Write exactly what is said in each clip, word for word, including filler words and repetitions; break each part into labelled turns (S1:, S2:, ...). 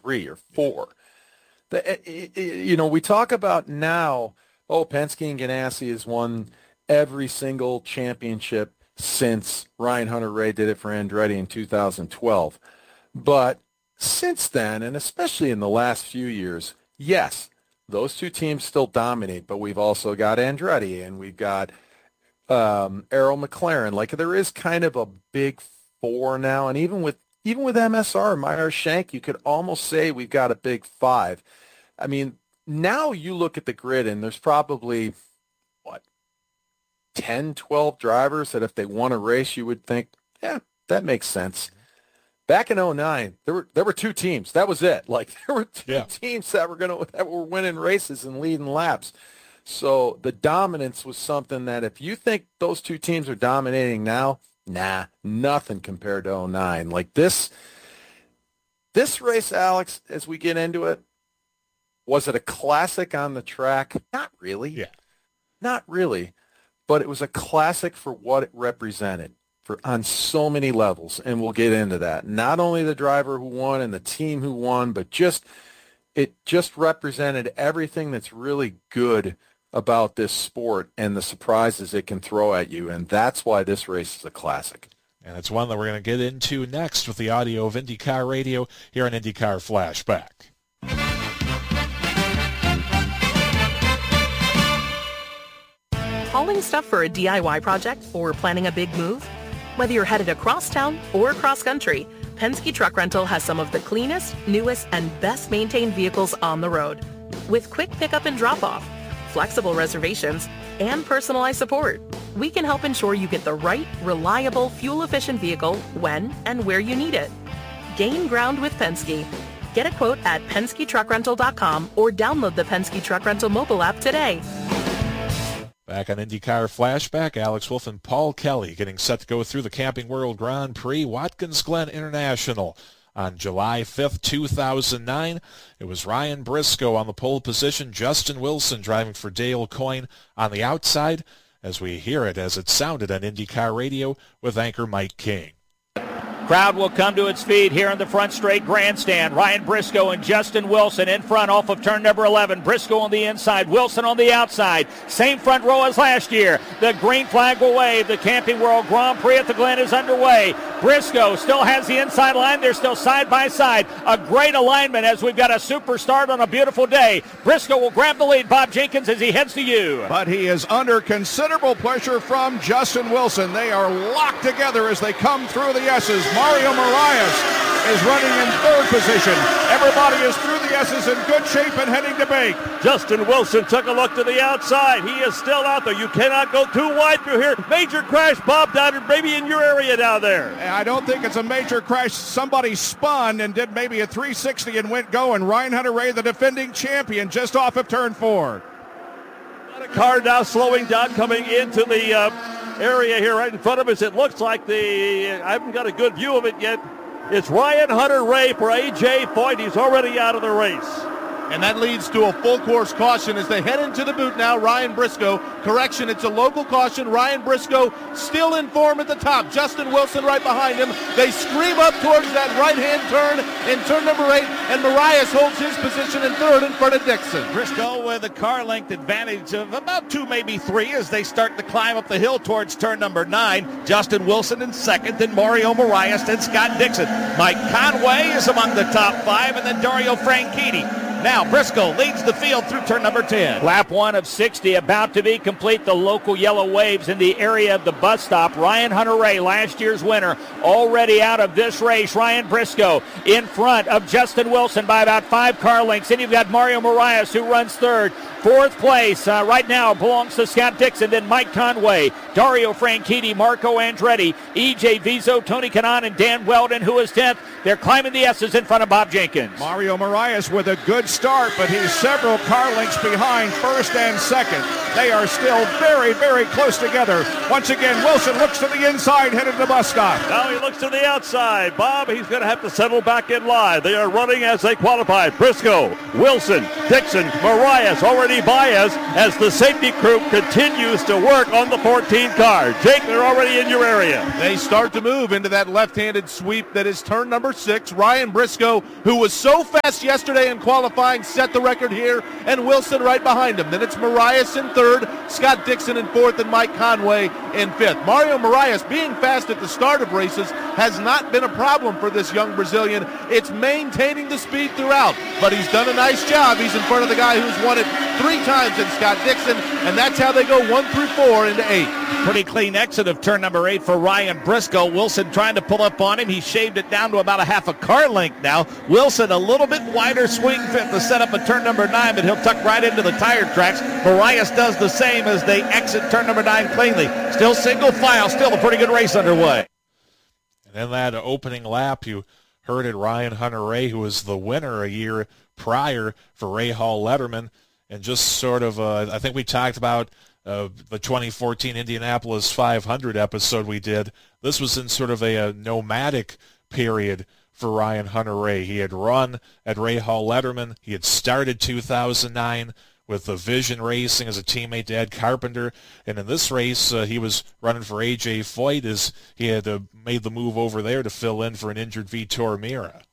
S1: three or four. The, you know, we talk about now, oh, Penske and Ganassi has won every single championship since Ryan Hunter-Reay did it for Andretti in two thousand twelve. But since then, and especially in the last few years, yes, those two teams still dominate, but we've also got Andretti and we've got um, Arrow McLaren. Like, there is kind of a big four now, and even with even with M S R, Meyer Shank, you could almost say we've got a big five. I mean, now you look at the grid, and there's probably, what, ten, twelve drivers that if they won a race, you would think, yeah, that makes sense. Back in oh nine, there were there were two teams. That was it. Like, there were two yeah. teams that were gonna that were winning races and leading laps. So the dominance was something that if you think those two teams are dominating now, nah, nothing compared to oh nine. Like this this race, Alex, as we get into it, was it a classic on the track? Not really.
S2: Yeah.
S1: Not really. But it was a classic for what it represented for on so many levels, and we'll get into that. Not only the driver who won and the team who won, but just it just represented everything that's really good about this sport and the surprises it can throw at you, and that's why this race is a classic.
S2: And it's one that we're going to get into next with the audio of IndyCar Radio here on IndyCar Flashback.
S3: Hauling stuff for a D I Y project or planning a big move? Whether you're headed across town or across country, Penske Truck Rental has some of the cleanest, newest, and best-maintained vehicles on the road. With quick pickup and drop-off, flexible reservations, and personalized support, we can help ensure you get the right, reliable, fuel-efficient vehicle when and where you need it. Gain ground with Penske. Get a quote at Penske Truck Rental dot com or download the Penske Truck Rental mobile app today.
S2: Back on IndyCar Flashback, Alex Wolf and Paul Kelly getting set to go through the Camping World Grand Prix Watkins Glen International on July fifth, two thousand nine. It was Ryan Briscoe on the pole position, Justin Wilson driving for Dale Coyne on the outside, as we hear it as it sounded on IndyCar Radio with anchor Mike King.
S4: Crowd will come to its feet here in the front straight grandstand. Ryan Briscoe and Justin Wilson in front off of turn number eleven. Briscoe on the inside, Wilson on the outside. Same front row as last year. The green flag will wave. The Camping World Grand Prix at the Glen is underway. Briscoe still has the inside line. They're still side by side. A great alignment as we've got a super start on a beautiful day. Briscoe will grab the lead. Bob Jenkins as he heads to you.
S5: But he is under considerable pressure from Justin Wilson. They are locked together as they come through the S's. Mario Moraes is running in third position. Everybody is through the S's in good shape and heading to Bake.
S6: Justin Wilson took a look to the outside. He is still out there. You cannot go too wide through here. Major crash, Bob, down maybe in your area down there.
S5: I don't think it's a major crash. Somebody spun and did maybe a three sixty and went going. Ryan Hunter-Reay, the defending champion, just off of turn four.
S6: Got a car now slowing down, coming into the uh, area here right in front of us. It looks like the, I haven't got a good view of it yet. It's Ryan Hunter-Reay for A J Foyt. He's already out of the race.
S7: And that leads to a full course caution as they head into the boot now. Ryan Briscoe, correction, it's a local caution. Ryan Briscoe still in form at the top. Justin Wilson right behind him. They scream up towards that right-hand turn in turn number eight, and Moraes holds his position in third in front of Dixon.
S4: Briscoe with a car length advantage of about two, maybe three, as they start to climb up the hill towards turn number nine. Justin Wilson in second, then Mario Moraes, then Scott Dixon. Mike Conway is among the top five, and then Dario Franchitti. Now Briscoe leads the field through turn number ten. Lap one of sixty about to be complete. The local yellow waves in the area of the bus stop. Ryan Hunter-Reay, last year's winner, already out of this race. Ryan Briscoe in front of Justin Wilson by about five car lengths. Then you've got Mario Moraes who runs third. Fourth place uh, right now belongs to Scott Dixon, then Mike Conway, Dario Franchitti, Marco Andretti, E J Vizo, Tony Kanaan, and Dan Weldon, who is tenth. They're climbing the S's in front of Bob Jenkins.
S5: Mario Moraes with a good start, but he's several car lengths behind first and second. They are still very, very close together. Once again, Wilson looks to the inside, headed to the bus stop.
S6: Now he looks to the outside. Bob, he's going to have to settle back in line. They are running as they qualify. Briscoe, Wilson, Dixon, Marias, already Baez as the safety crew continues to work on the fourteen car. Jake, they're already in your area.
S7: They start to move into that left-handed sweep that is turn number six. Ryan Briscoe, who was so fast yesterday in qualifying, set the record here, and Wilson right behind him. Then it's Marias in third, Scott Dixon in fourth, and Mike Conway in fifth. Mario Marias, being fast at the start of races, has not been a problem for this young Brazilian. It's maintaining the speed throughout, but he's done a nice job. He's in front of the guy who's won it three times in Scott Dixon, and that's how they go one through four into eight.
S4: Pretty clean exit of turn number eight for Ryan Briscoe. Wilson trying to pull up on him. He shaved it down to about a half a car length now. Wilson a little bit wider swing fit to set up at turn number nine, but he'll tuck right into the tire tracks. Marias does the same as they exit turn number nine cleanly. Still single file, still a pretty good race underway.
S2: And in that opening lap, you heard it, Ryan Hunter-Reay, who was the winner a year prior for Rahal Letterman. And just sort of, uh, I think we talked about uh, the twenty fourteen Indianapolis five hundred episode we did. This was in sort of a, a nomadic period for Ryan Hunter-Reay. He had run at Rahal Letterman. He had started two thousand nine with the Vision Racing as a teammate to Ed Carpenter. And in this race, uh, he was running for A J Foyt as he had uh, made the move over there to fill in for an injured Vitor Meira.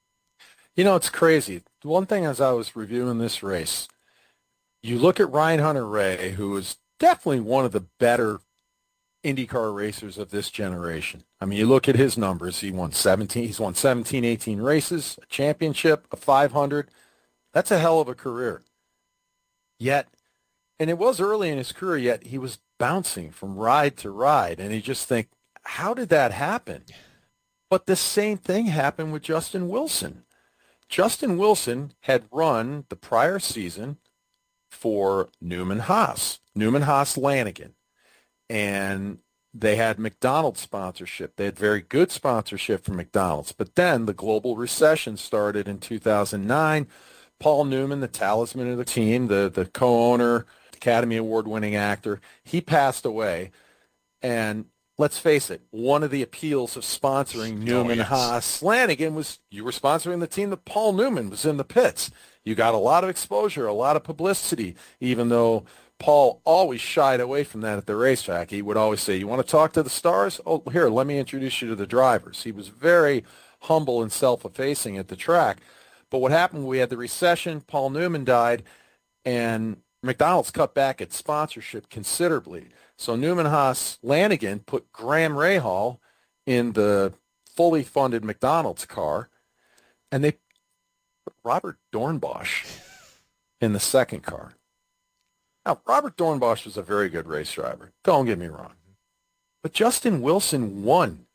S1: You know, it's crazy. One thing as I was reviewing this race, you look at Ryan Hunter-Reay, who is definitely one of the better IndyCar racers of this generation. I mean, you look at his numbers. He won seventeen. He's won seventeen, eighteen races, a championship, a five hundred. That's a hell of a career. Yet, and it was early in his career, yet he was bouncing from ride to ride. And you just think, how did that happen? But the same thing happened with Justin Wilson. Justin Wilson had run the prior season for Newman Haas, Newman Haas Lanigan. And they had McDonald's sponsorship. They had very good sponsorship from McDonald's. But then the global recession started in two thousand nine. Paul Newman, the talisman of the team, the, the co-owner, Academy Award-winning actor, he passed away. And let's face it, one of the appeals of sponsoring Newman oh, yes. Haas Lanigan was you were sponsoring the team that Paul Newman was in the pits. You got a lot of exposure, a lot of publicity, even though Paul always shied away from that at the racetrack. He would always say, you want to talk to the stars? Oh, here, let me introduce you to the drivers. He was very humble and self-effacing at the track. But what happened, we had the recession, Paul Newman died, and McDonald's cut back its sponsorship considerably. So Newman Haas Lanigan put Graham Rahal in the fully funded McDonald's car, and they put Robert Dornbosch in the second car. Now, Robert Dornbosch was a very good race driver. Don't get me wrong. But Justin Wilson won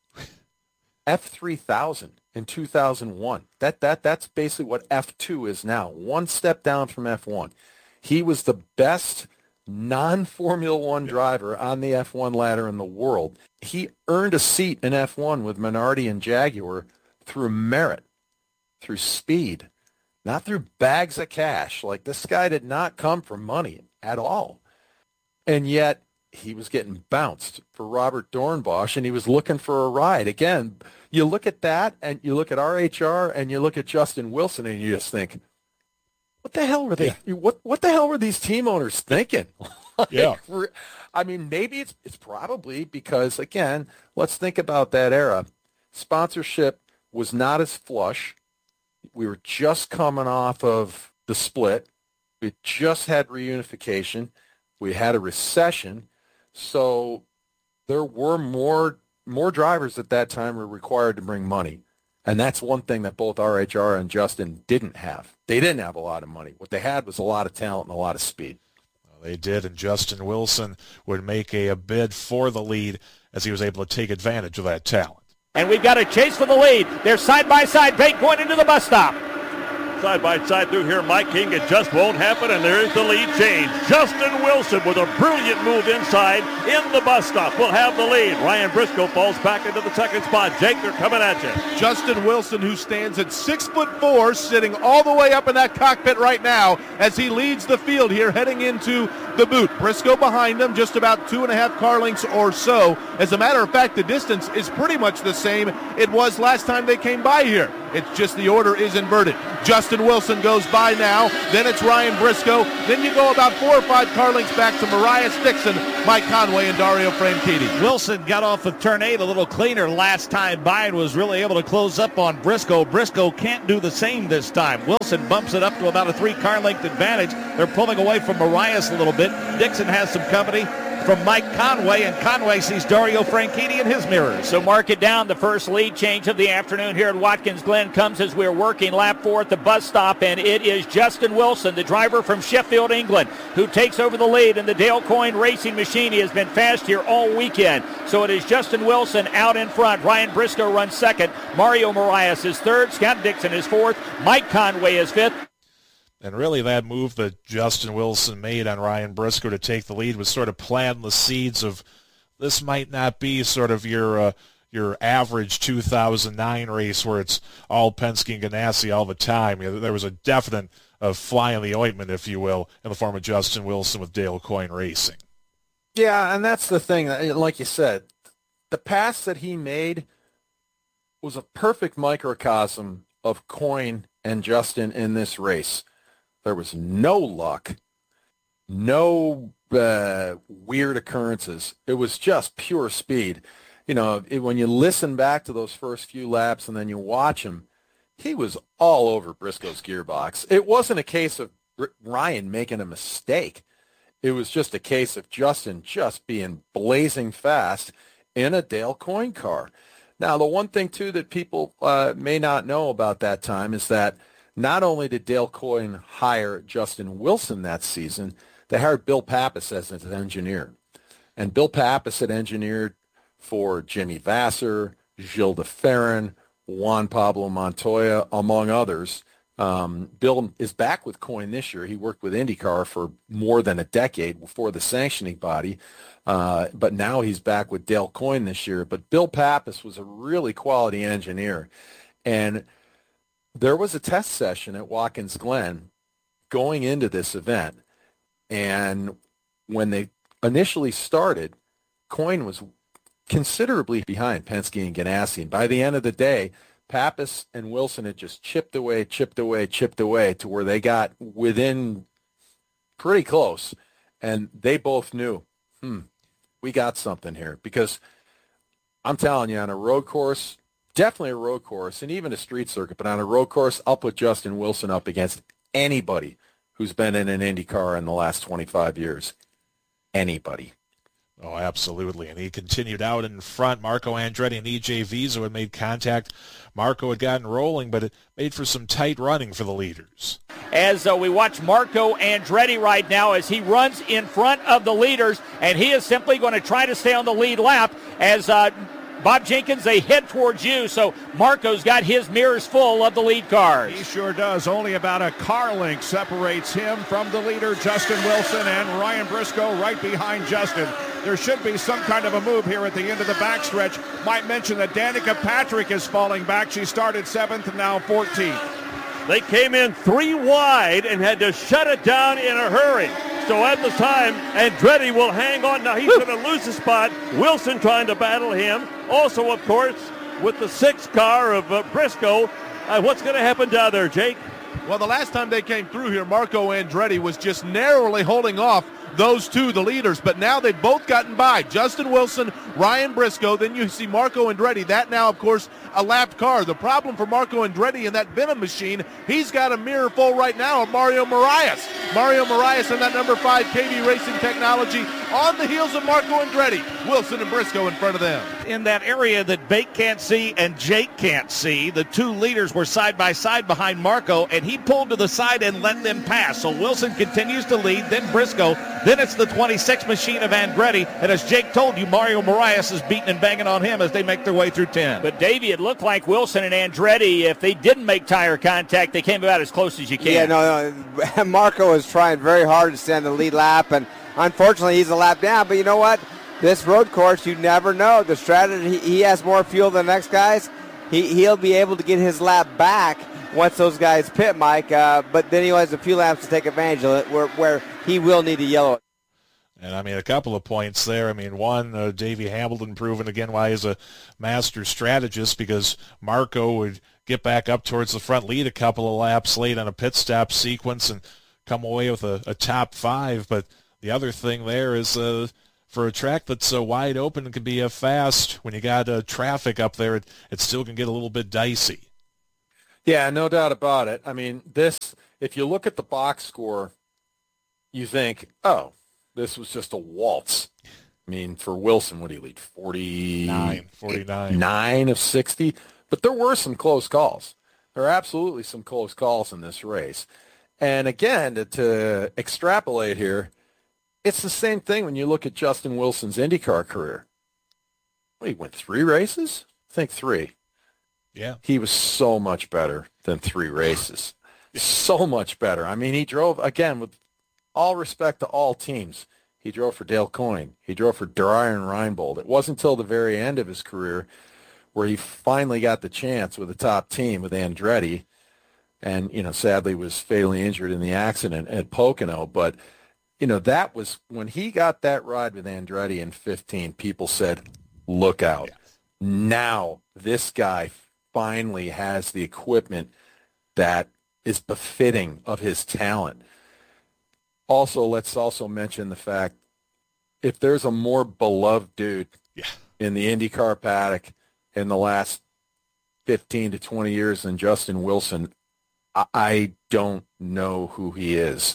S1: F three thousand in two thousand one. That that That's basically what F two is now, one step down from F one. He was the best non-Formula One driver on the F one ladder in the world. He earned a seat in F one with Minardi and Jaguar through merit, through speed, not through bags of cash. Like, this guy did not come from money at all. And yet he was getting bounced for Robert Dornbosch, and he was looking for a ride. Again, you look at that, and you look at R H R, and you look at Justin Wilson, and you just think, what the hell were they? Yeah. What what the hell were these team owners thinking? like,
S2: yeah.
S1: I mean, maybe it's it's probably because, again, let's think about that era. Sponsorship was not as flush. We were just coming off of the split. We just had reunification. We had a recession. So there were more more drivers at that time were required to bring money. And that's one thing that both R H R and Justin didn't have. They didn't have a lot of money. What they had was a lot of talent and a lot of speed.
S2: Well, they did, and Justin Wilson would make a, a bid for the lead as he was able to take advantage of that talent.
S4: And we've got a chase for the lead. They're side by side. Bate going into the bus stop.
S6: Side by side through here, Mike King. It just won't happen, and there is the lead change. Justin Wilson with a brilliant move inside in the bus stop will have the lead. Ryan Briscoe falls back into the second spot. Jake, they're coming at you.
S7: Justin Wilson, who stands at six foot four, sitting all the way up in that cockpit right now as he leads the field here heading into the boot. Briscoe behind him, just about two and a half car lengths or so. As a matter of fact, the distance is pretty much the same it was last time they came by here. It's just the order is inverted. Justin Wilson goes by now, then it's Ryan Briscoe, then you go about four or five car lengths back to Marias Dixon, Mike Conway, and Dario Franchitti.
S4: Wilson got off of turn eight a little cleaner last time by and was really able to close up on Briscoe. Briscoe can't do the same this time. Wilson bumps it up to about a three car length advantage. They're pulling away from Marias a little bit. Dixon has some company from Mike Conway, and Conway sees Dario Franchitti in his mirrors.
S8: So mark it down. The first lead change of the afternoon here at Watkins Glen comes as we're working lap four at the bus stop, and it is Justin Wilson, the driver from Sheffield, England, who takes over the lead in the Dale Coyne Racing Machine. He has been fast here all weekend. So it is Justin Wilson out in front. Ryan Briscoe runs second. Mario Marias is third. Scott Dixon is fourth. Mike Conway is fifth.
S2: And really that move that Justin Wilson made on Ryan Briscoe to take the lead was sort of planting the seeds of this might not be sort of your uh, your average two thousand nine race where it's all Penske and Ganassi all the time. You know, there was a definite uh, fly in the ointment, if you will, in the form of Justin Wilson with Dale Coyne Racing.
S1: Yeah, and that's the thing. Like you said, the pass that he made was a perfect microcosm of Coyne and Justin in this race. There was no luck, no uh, weird occurrences. It was just pure speed. You know, it, when you listen back to those first few laps and then you watch him, he was all over Briscoe's gearbox. It wasn't a case of Ryan making a mistake. It was just a case of Justin just being blazing fast in a Dale Coyne car. Now, the one thing, too, that people uh, may not know about that time is that not only did Dale Coyne hire Justin Wilson that season, they hired Bill Pappas as an engineer. And Bill Pappas had engineered for Jimmy Vasser, Gilles de Ferran, Juan Pablo Montoya, among others. Um, Bill is back with Coyne this year. He worked with IndyCar for more than a decade before the sanctioning body, uh, but now he's back with Dale Coyne this year. But Bill Pappas was a really quality engineer. And there was a test session at Watkins Glen going into this event, and when they initially started, Coyne was considerably behind Penske and Ganassi. And by the end of the day, Pappas and Wilson had just chipped away, chipped away, chipped away to where they got within pretty close. And they both knew, hmm, we got something here. Because I'm telling you, on a road course, definitely a road course, and even a street circuit, but on a road course, I'll put Justin Wilson up against anybody who's been in an Indy car in the last twenty-five years. Anybody.
S2: Oh, absolutely. And he continued out in front. Marco Andretti and E J Viso had made contact. Marco had gotten rolling, but it made for some tight running for the leaders.
S8: As uh, we watch Marco Andretti right now as he runs in front of the leaders, and he is simply going to try to stay on the lead lap as uh, Bob Jenkins, they head towards you, so Marco's got his mirrors full of the lead cars.
S5: He sure does. Only about a car length separates him from the leader, Justin Wilson, and Ryan Briscoe right behind Justin. There should be some kind of a move here at the end of the backstretch. Might mention that Danica Patrick is falling back. She started seventh and now fourteenth.
S6: They came in three wide and had to shut it down in a hurry. So at the time, Andretti will hang on. Now he's going to lose the spot. Wilson trying to battle him. Also, of course, with the sixth car of uh, Briscoe. Uh, what's going to happen down there, Jake?
S7: Well, the last time they came through here, Marco Andretti was just narrowly holding off those two, the leaders, but now they've both gotten by. Justin Wilson, Ryan Briscoe, then you see Marco Andretti. That now, of course, a lapped car. The problem for Marco Andretti in that Venom machine, he's got a mirror full right now of Mario Marias. Mario Marias in that number five K V Racing Technology on the heels of Marco Andretti. Wilson and Briscoe in front of them.
S4: In that area that Bake can't see and Jake can't see, the two leaders were side by side behind Marco, and he pulled to the side and let them pass. So Wilson continues to lead, then Briscoe, then it's the twenty-six machine of Andretti, and as Jake told you, Mario Moraes is beating and banging on him as they make their way through ten.
S8: But Davey, it looked like Wilson and Andretti, if they didn't make tire contact, they came about as close as you can.
S9: Yeah, no, no. Marco was trying very hard to stay on the lead lap, and unfortunately he's a lap down. But you know what? This road course, you never know. The strategy, he has more fuel than the next guys. He, he'll be able to get his lap back once those guys pit, Mike. Uh, but then he has a few laps to take advantage of it where, where he will need to yellow it.
S2: And, I mean, a couple of points there. I mean, one, uh, Davey Hamilton proving again why he's a master strategist, because Marco would get back up towards the front lead a couple of laps late on a pit stop sequence and come away with a, a top five. But the other thing there is uh, for a track that's so wide open and can be a fast, when you got uh, traffic up there, it, it still can get a little bit dicey.
S1: Yeah, no doubt about it. I mean, this, if you look at the box score, you think, oh, this was just a waltz. I mean, for Wilson, what did he lead? forty-nine,
S2: forty-nine.
S1: nine of sixty. But there were some close calls. There are absolutely some close calls in this race. And again, to, to extrapolate here, it's the same thing when you look at Justin Wilson's IndyCar career. Well, he went three races? I think three.
S2: Yeah.
S1: He was so much better than three races. So much better. I mean, he drove, again, with all respect to all teams, he drove for Dale Coyne. He drove for Brian Reinbold. It wasn't until the very end of his career where he finally got the chance with the top team with Andretti, and, you know, sadly was fatally injured in the accident at Pocono. But, you know, that was when he got that ride with Andretti in fifteen, people said, look out. Yes. Now this guy finally has the equipment that is befitting of his talent. Also, let's also mention the fact, if there's a more beloved dude
S2: yeah.
S1: in the IndyCar paddock in the last fifteen to twenty years than Justin Wilson, I, I don't know who he is.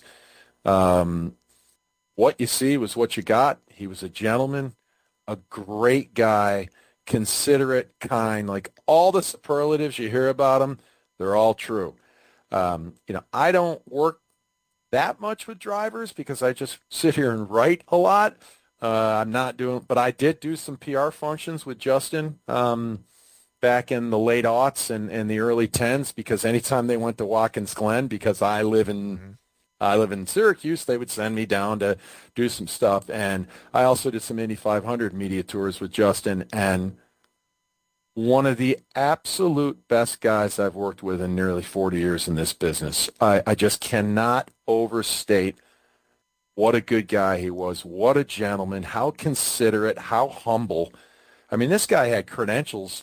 S1: Um, what you see was what you got. He was a gentleman, a great guy, considerate, kind. Like all the superlatives you hear about him, they're all true. Um, you know, I don't work that much with drivers because I just sit here and write a lot. Uh, I'm not doing, but I did do some P R functions with Justin um, back in the late aughts and, and the early tens, because anytime they went to Watkins Glen, because I live in mm-hmm. I live in Syracuse, they would send me down to do some stuff. And I also did some Indy five hundred media tours with Justin, and one of the absolute best guys I've worked with in nearly forty years in this business. I, I just cannot overstate what a good guy he was, what a gentleman, how considerate, how humble. I mean, this guy had credentials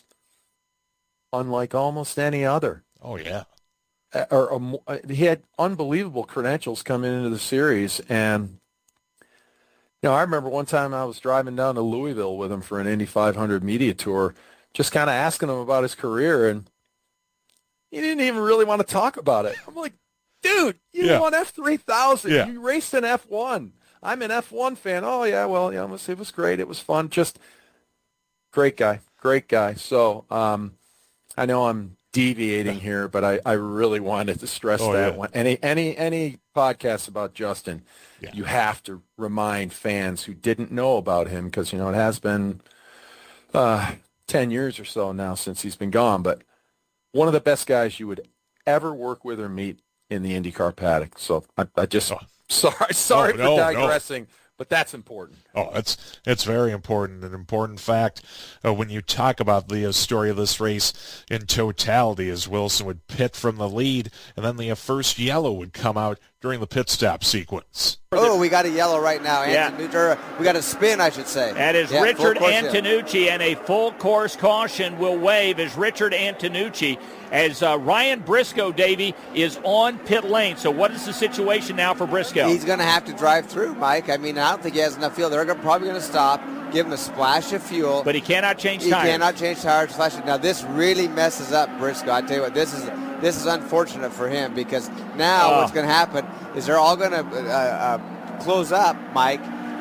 S1: unlike almost any other.
S2: Oh, yeah.
S1: Or, or he had unbelievable credentials coming into the series. And, you know, I remember one time I was driving down to Louisville with him for an Indy five hundred media tour, just kind of asking him about his career, and he didn't even really want to talk about it. I'm like, dude, you
S2: yeah.
S1: won F three thousand.
S2: Yeah.
S1: You raced in F one. I'm an F one fan. Oh, yeah, well, yeah, it was great. It was fun. Just great guy, great guy. So um, I know I'm deviating here, but I, I really wanted to stress
S2: oh,
S1: that
S2: yeah.
S1: one. Any, any, any podcast about Justin,
S2: yeah.
S1: you have to remind fans who didn't know about him, because, you know, it has been uh, ten years or so now since he's been gone, but one of the best guys you would ever work with or meet in the IndyCar paddock. So I, I just, oh. sorry, sorry
S2: oh,
S1: for
S2: no,
S1: digressing, no. but that's important.
S2: Oh, it's it's very important, an important fact uh, when you talk about the uh, story of this race in totality, as Wilson would pit from the lead, and then the uh, first yellow would come out during the pit stop sequence.
S9: Oh, we got a yellow right now.
S8: Yeah.
S9: Antonucci, we got a spin, I should say.
S8: That is
S9: yeah,
S8: Richard Antonucci, and a full course caution will wave as Richard Antonucci, as uh, Ryan Briscoe, Davey, is on pit lane. So what is the situation now for Briscoe?
S9: He's going to have to drive through, Mike. I mean, I don't think he has enough fuel. They're gonna, probably going to stop, give him a splash of fuel.
S8: But he cannot change
S9: he
S8: tires.
S9: He cannot change tires. Splash it. Now, this really messes up Briscoe. I tell you what, this is this is unfortunate for him, because now
S8: oh.
S9: what's going to happen is they're all going to uh, uh, close up, Mike,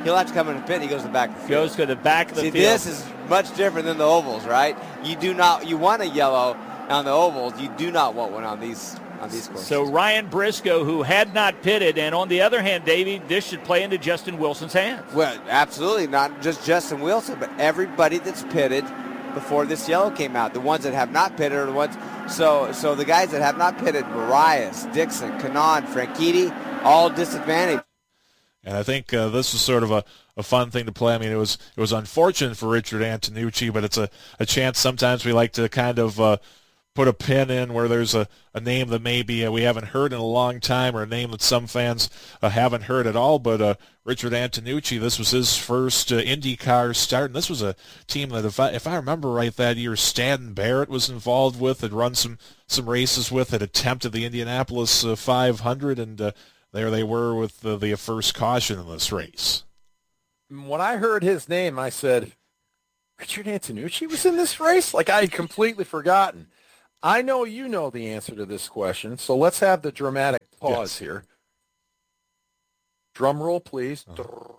S9: he'll have to come in the pit. He goes to the back of the field.
S8: Goes to the back of the
S9: See,
S8: field.
S9: this is much different than the ovals, right? You do not, you want a yellow on the ovals. You do not want one on these on these courses.
S8: So Ryan Briscoe, who had not pitted, and on the other hand, Davey, this should play into Justin Wilson's hands.
S9: Well, absolutely, not just Justin Wilson, but everybody that's pitted before this yellow came out. The ones that have not pitted are the ones. So, so the guys that have not pitted, Marias, Dixon, Kanaan, Franchitti, all disadvantaged.
S2: And I think uh, this is sort of a, a fun thing to play. I mean, it was it was unfortunate for Richard Antonucci, but it's a, a chance sometimes we like to kind of uh, put a pin in where there's a, a name that maybe uh, we haven't heard in a long time, or a name that some fans uh, haven't heard at all. But uh, Richard Antonucci, this was his first uh, IndyCar start, and this was a team that, if I, if I remember right, that year Stanton Barrett was involved with, had run some, some races with, had attempted the Indianapolis uh, five hundred, and uh, there they were with the, the first caution in this race.
S1: When I heard his name, I said, Richard Antonucci was in this race? Like, I had completely forgotten. I know you know the answer to this question, so let's have the dramatic pause yes. here. Drum roll, please. Uh-huh.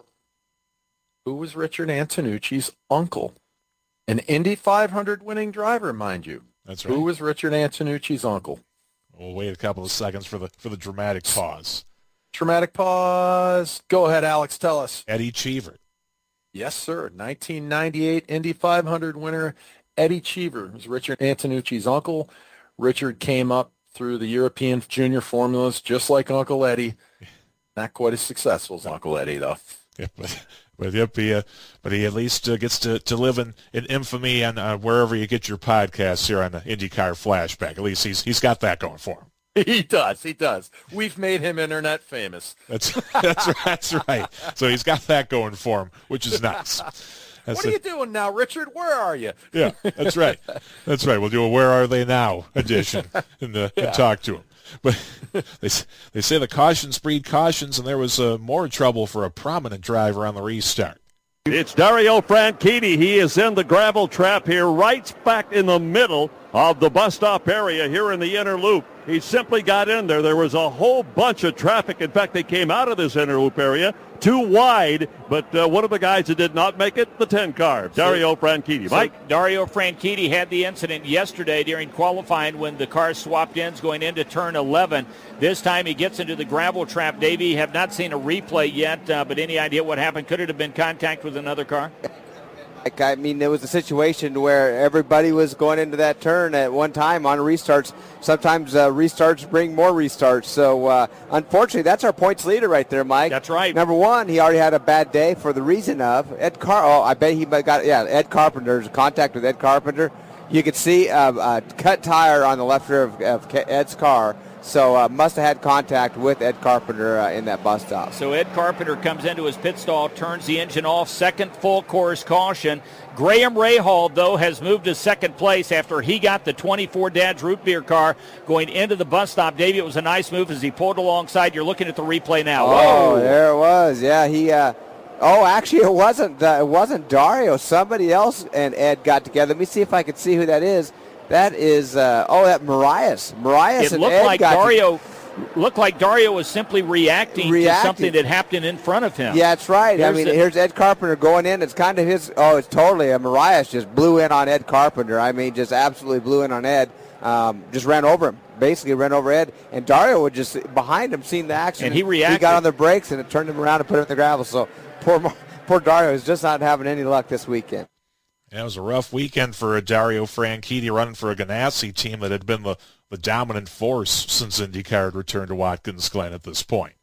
S1: Who was Richard Antonucci's uncle? An Indy five hundred winning driver, mind you.
S2: That's right.
S1: Who was Richard Antonucci's uncle?
S2: We'll wait a couple of seconds for the for the dramatic pause.
S1: Dramatic pause. Go ahead, Alex. Tell us.
S2: Eddie Cheever.
S1: Yes, sir. nineteen ninety-eight Indy five hundred winner Eddie Cheever was Richard Antonucci's uncle. Richard came up through the European junior formulas just like Uncle Eddie. Not quite as successful as Uncle Eddie, though.
S2: Yeah, but but, yep, he, uh, but he at least uh, gets to, to live in, in infamy on uh, wherever you get your podcasts here on the IndyCar Flashback. At least he's he's got that going for him.
S1: He does. He does. We've made him internet famous.
S2: That's that's that's right. So he's got that going for him, which is nice. That's
S1: what are
S2: a,
S1: you doing now, Richard? Where are you?
S2: Yeah, that's right. That's right. We'll do a "Where Are They Now" edition and, uh,
S1: yeah.
S2: and talk to him. But they they say the cautions breed cautions, and there was uh, more trouble for a prominent driver on the restart.
S6: It's Dario Franchitti. He is in the gravel trap here, right back in the middle of the bus stop area here in the inner loop. He simply got in there. There was a whole bunch of traffic. In fact, they came out of this inner loop area too wide, but uh, one of the guys that did not make it, the ten car, Dario Franchitti.
S8: So
S6: Mike?
S8: Dario Franchitti had the incident yesterday during qualifying when the cars swapped ends going into turn eleven. This time he gets into the gravel trap. Davey, have not seen a replay yet, uh, but any idea what happened? Could it have been contact with another car?
S9: Like, I mean, there was a situation where everybody was going into that turn at one time on restarts. Sometimes uh, restarts bring more restarts. So, uh, unfortunately, that's our points leader right there, Mike.
S8: That's right.
S9: Number one, he already had a bad day for the reason of Ed Car. Oh, I bet he got, yeah, Ed Carpenter's contact with Ed Carpenter. You could see a, a cut tire on the left rear of, of Ed's car. So uh, must have had contact with Ed Carpenter uh, in that bus stop.
S8: So Ed Carpenter comes into his pit stall, turns the engine off, second full course caution. Graham Rahal, though, has moved to second place after he got the twenty-four Dad's Root Beer car going into the bus stop. Davey, it was a nice move as he pulled alongside. You're looking at the replay now.
S9: Oh,
S8: Whoa.
S9: There it was. Yeah, he. Uh, oh, actually, it wasn't. Uh, it wasn't Dario. Somebody else and Ed got together. Let me see if I can see who that is. That is, uh, oh, that Marias. Marias
S8: it
S9: and
S8: looked
S9: Ed
S8: like
S9: got
S8: Dario to, looked like Dario was simply reacting,
S9: reacting
S8: to something that happened in front of him.
S9: Yeah, that's right.
S8: Here's
S9: I mean,
S8: the,
S9: here's Ed Carpenter going in. It's kind of his, oh, it's totally, uh, Marias just blew in on Ed Carpenter. I mean, just absolutely blew in on Ed. Um, just ran over him, basically ran over Ed. And Dario was just behind him, seeing the action.
S8: And he reacted.
S9: He got on the brakes, and it turned him around and put him in the gravel. So poor, poor Dario is just not having any luck this weekend.
S2: Yeah, it was a rough weekend for Dario Franchitti running for a Ganassi team that had been the, the dominant force since IndyCar had returned to Watkins Glen at this point.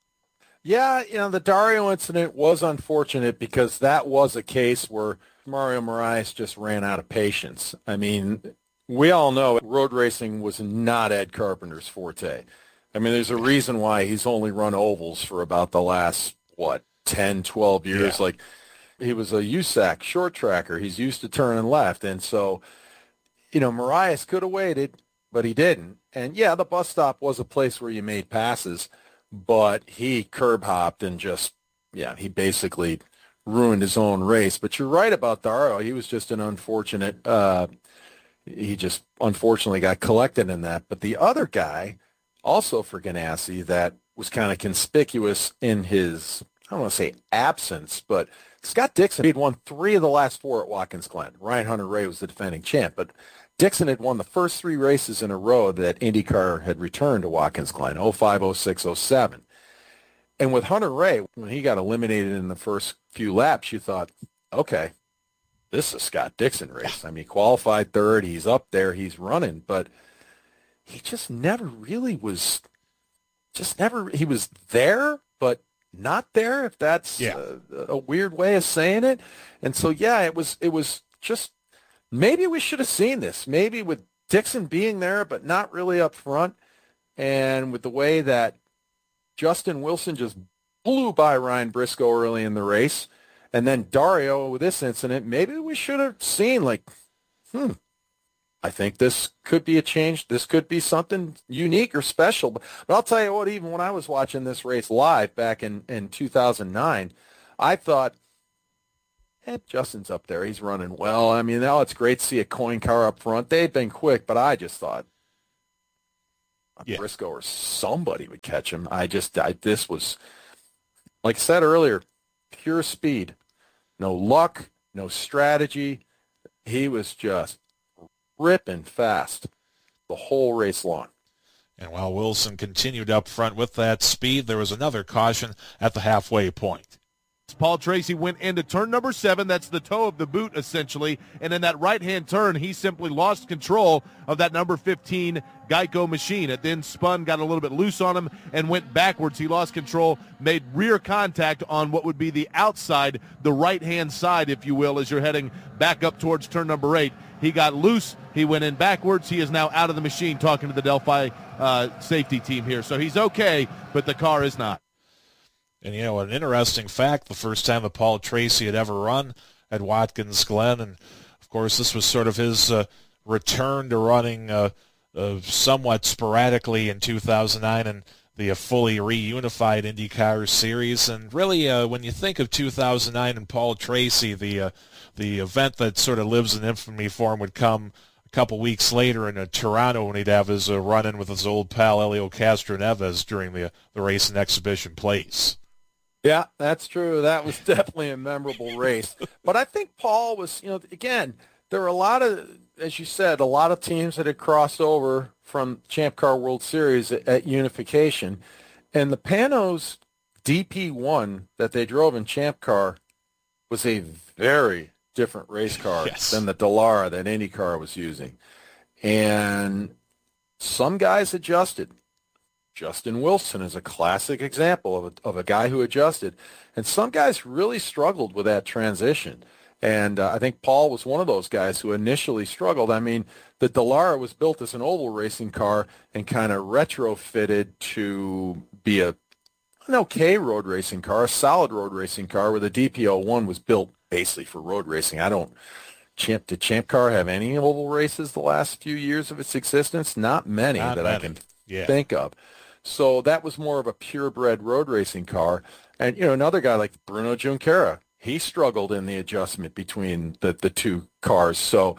S1: Yeah, you know, the Dario incident was unfortunate because that was a case where Mario Moraes just ran out of patience. I mean, we all know road racing was not Ed Carpenter's forte. I mean, there's a reason why he's only run ovals for about the last, what, ten, twelve years.
S2: Yeah.
S1: Like, he was a U S A C short tracker. He's used to turning left. And so, you know, Moraes could have waited, but he didn't. And, yeah, the bus stop was a place where you made passes, but he curb hopped and just, yeah, he basically ruined his own race. But you're right about Dario. He was just an unfortunate, uh, he just unfortunately got collected in that. But the other guy, also for Ganassi, that was kind of conspicuous in his I don't want to say absence, but Scott Dixon had won three of the last four at Watkins Glen. Ryan Hunter-Reay was the defending champ, but Dixon had won the first three races in a row that IndyCar had returned to Watkins Glen, oh five, oh six, oh seven. And with Hunter-Reay, when he got eliminated in the first few laps, you thought, okay, this is a Scott Dixon race. I mean, he qualified third, he's up there, he's running, but he just never really was, just never, he was there, but not there, if that's
S2: yeah.
S1: a, a weird way of saying it. And so, yeah, it was, it was just, maybe we should have seen this. Maybe with Dixon being there, but not really up front, and with the way that Justin Wilson just blew by Ryan Briscoe early in the race, and then Dario with this incident, maybe we should have seen, like, hmm, I think this could be a change. This could be something unique or special. But, but I'll tell you what, even when I was watching this race live back in, in two thousand nine, I thought, hey, Justin's up there. He's running well. I mean, now it's great to see a coin car up front. They've been quick, but I just thought yeah. Briscoe or somebody would catch him. I just, I, this was, like I said earlier, pure speed. No luck, no strategy. He was just ripping fast the whole race long.
S2: And while Wilson continued up front with that speed, there was another caution at the halfway point.
S7: Paul Tracy went into turn number seven. That's the toe of the boot, essentially. And in that right-hand turn, he simply lost control of that number fifteen Geico machine. It then spun, got a little bit loose on him, and went backwards. He lost control, made rear contact on what would be the outside, the right-hand side, if you will, as you're heading back up towards turn number eight. He got loose. He went in backwards. He is now out of the machine talking to the Delphi uh, safety team here. So he's okay, but the car is not.
S2: And, you know, an interesting fact, the first time that Paul Tracy had ever run at Watkins Glen, and, of course, this was sort of his uh, return to running uh, uh, somewhat sporadically in two thousand nine and the uh, fully reunified IndyCar series. And really, uh, when you think of two thousand nine and Paul Tracy, the uh, the event that sort of lives in infamy for him would come a couple weeks later in uh, Toronto when he'd have his uh, run-in with his old pal Helio Castroneves during the, uh, the race and exhibition place.
S1: Yeah, that's true. That was definitely a memorable race. But I think Paul was, you know, again, there were a lot of, as you said, a lot of teams that had crossed over from Champ Car World Series at, at unification. And the Panos D P one that they drove in Champ Car was a very different race car yes. than the Dallara that IndyCar was using. And some guys adjusted. Justin Wilson is a classic example of a, of a guy who adjusted. And some guys really struggled with that transition. And uh, I think Paul was one of those guys who initially struggled. I mean, the Dallara was built as an oval racing car and kind of retrofitted to be a, an okay road racing car, a solid road racing car, where the D P O one was built basically for road racing. I don't, Champ, did Champ Car have any oval races the last few years of its existence? Not many Not that many. I can yeah. think of. So that was more of a purebred road racing car. And, you know, another guy like Bruno Junqueira, he struggled in the adjustment between the, the two cars. So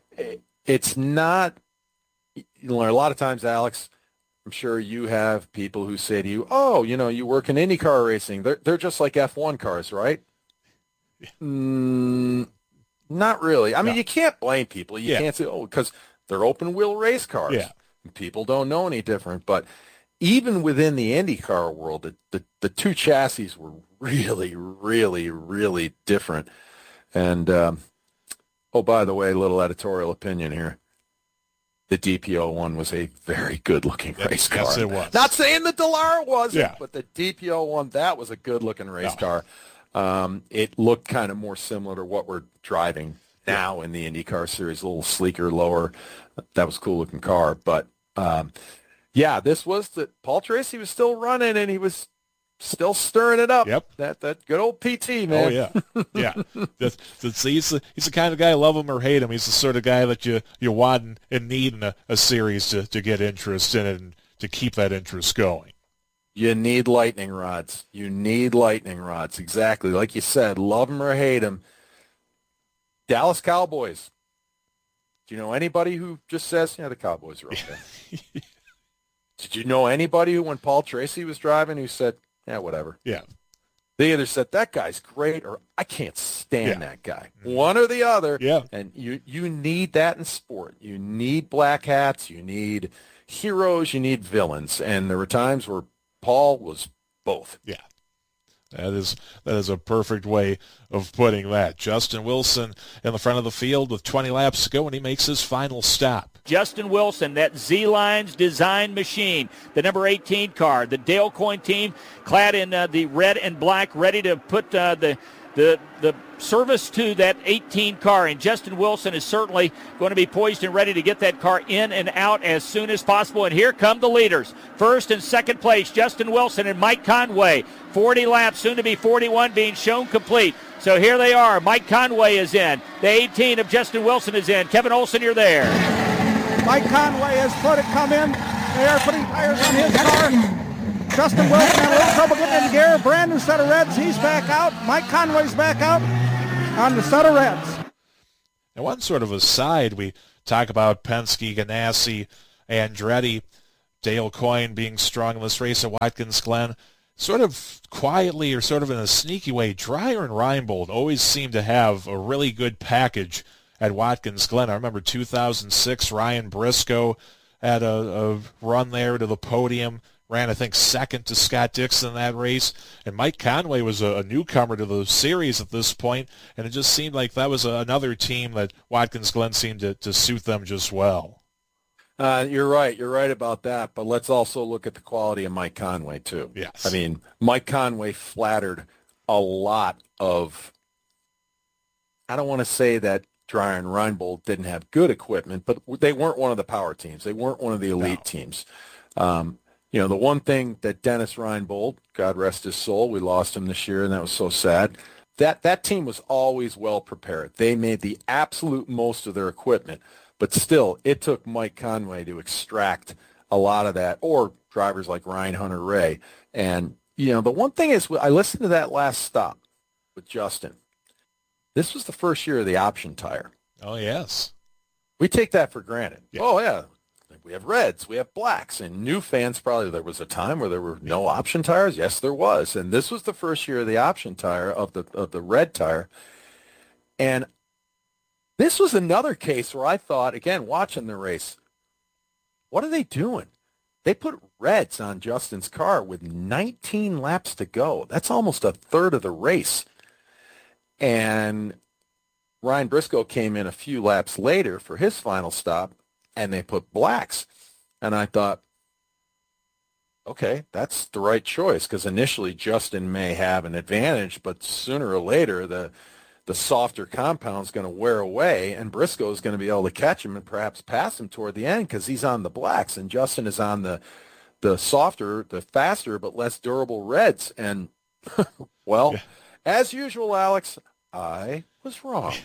S1: it's not, you know, a lot of times, Alex, I'm sure you have people who say to you, oh, you know, you work in IndyCar racing. They're, they're just like F one cars, right? Yeah. Mm, not really. I mean, no. You can't blame people. You yeah. can't say, oh, because they're open-wheel race cars.
S2: Yeah.
S1: People don't know any different. But even within the IndyCar world, the, the, the two chassis were really, really, really different. And, um, oh, by the way, a little editorial opinion here. The D P O one was a very good-looking race car.
S2: Yes, it was.
S1: Not saying the Dallara wasn't,
S2: yeah.
S1: but the D P O one, that was a good-looking race
S2: no.
S1: car. Um, it looked kind of more similar to what we're driving now in the IndyCar series, a little sleeker, lower. That was a cool-looking car. But, um, yeah, this was the Paul Tracy was still running, and he was still stirring it up.
S2: Yep.
S1: That that good old P T, man.
S2: Oh, yeah. Yeah. that's, that's, he's, the, he's the kind of guy, love him or hate him, he's the sort of guy that you, you want and, and need in a, a series to, to get interest in it and to keep that interest going.
S1: You need lightning rods. You need lightning rods. Exactly. Like you said, love him or hate him. Dallas Cowboys. Do you know anybody who just says, yeah, the Cowboys are okay? Did you know anybody who, when Paul Tracy was driving, who said, yeah, whatever?
S2: Yeah.
S1: They either said, that guy's great, or I can't stand
S2: Yeah.
S1: that guy. One or the other.
S2: Yeah.
S1: And you, you need that in sport. You need black hats. You need heroes. You need villains. And there were times where Paul was both.
S2: Yeah. That is that is a perfect way of putting that. Justin Wilson in the front of the field with twenty laps to go, and he makes his final stop.
S8: Justin Wilson, that Z-Lines design machine, the number eighteen car, the Dale Coyne team clad in uh, the red and black, ready to put uh, the the the service to that eighteen car. And Justin Wilson is certainly going to be poised and ready to get that car in and out as soon as possible. And here come the leaders. First and second place, Justin Wilson and Mike Conway. forty laps, soon to be forty-one, being shown complete. So here they are. Mike Conway is in. The eighteen of Justin Wilson is in. Kevin Olson, you're there.
S10: Mike Conway has put it come in. They are putting tires on his car. Justin Wilson had a little trouble getting in gear. Brandon set of reds. He's back out. Mike Conway's back out on the set of reds.
S2: And one sort of aside, we talk about Penske, Ganassi, Andretti, Dale Coyne being strong in this race at Watkins Glen. Sort of quietly or sort of in a sneaky way, Dreyer and Reinbold always seem to have a really good package at Watkins Glen. I remember two thousand six, Ryan Briscoe had a, a run there to the podium. Ran, I think, second to Scott Dixon in that race. And Mike Conway was a, a newcomer to the series at this point, and it just seemed like that was a, another team that Watkins Glen seemed to, to suit them just well.
S1: Uh, you're right. You're right about that. But let's also look at the quality of Mike Conway, too.
S2: Yes.
S1: I mean, Mike Conway flattered a lot of, I don't want to say that Dreyer and Reinbold didn't have good equipment, but they weren't one of the power teams. They weren't one of the elite
S2: No.
S1: teams. Um, You know, the one thing that Dennis Reinbold, God rest his soul, we lost him this year, and that was so sad, that that team was always well prepared. They made the absolute most of their equipment, but still, it took Mike Conway to extract a lot of that, or drivers like Ryan Hunter-Reay. And, you know, the one thing is, I listened to that last stop with Justin. This was the first year of the option tire.
S2: Oh, yes.
S1: We take that for granted.
S2: Yeah.
S1: Oh, yeah. We have reds, we have blacks, and new fans probably, there was a time where there were no option tires. Yes, there was. And this was the first year of the option tire, of the of the red tire. And this was another case where I thought, again, watching the race, what are they doing? They put reds on Justin's car with nineteen laps to go. That's almost a third of the race. And Ryan Briscoe came in a few laps later for his final stop, and they put blacks. And I thought, okay, that's the right choice, because initially Justin may have an advantage, but sooner or later the the softer compound is going to wear away, and Briscoe is going to be able to catch him and perhaps pass him toward the end because he's on the blacks, and Justin is on the the softer, the faster, but less durable reds. And, well, yeah. As usual, Alex, I was wrong.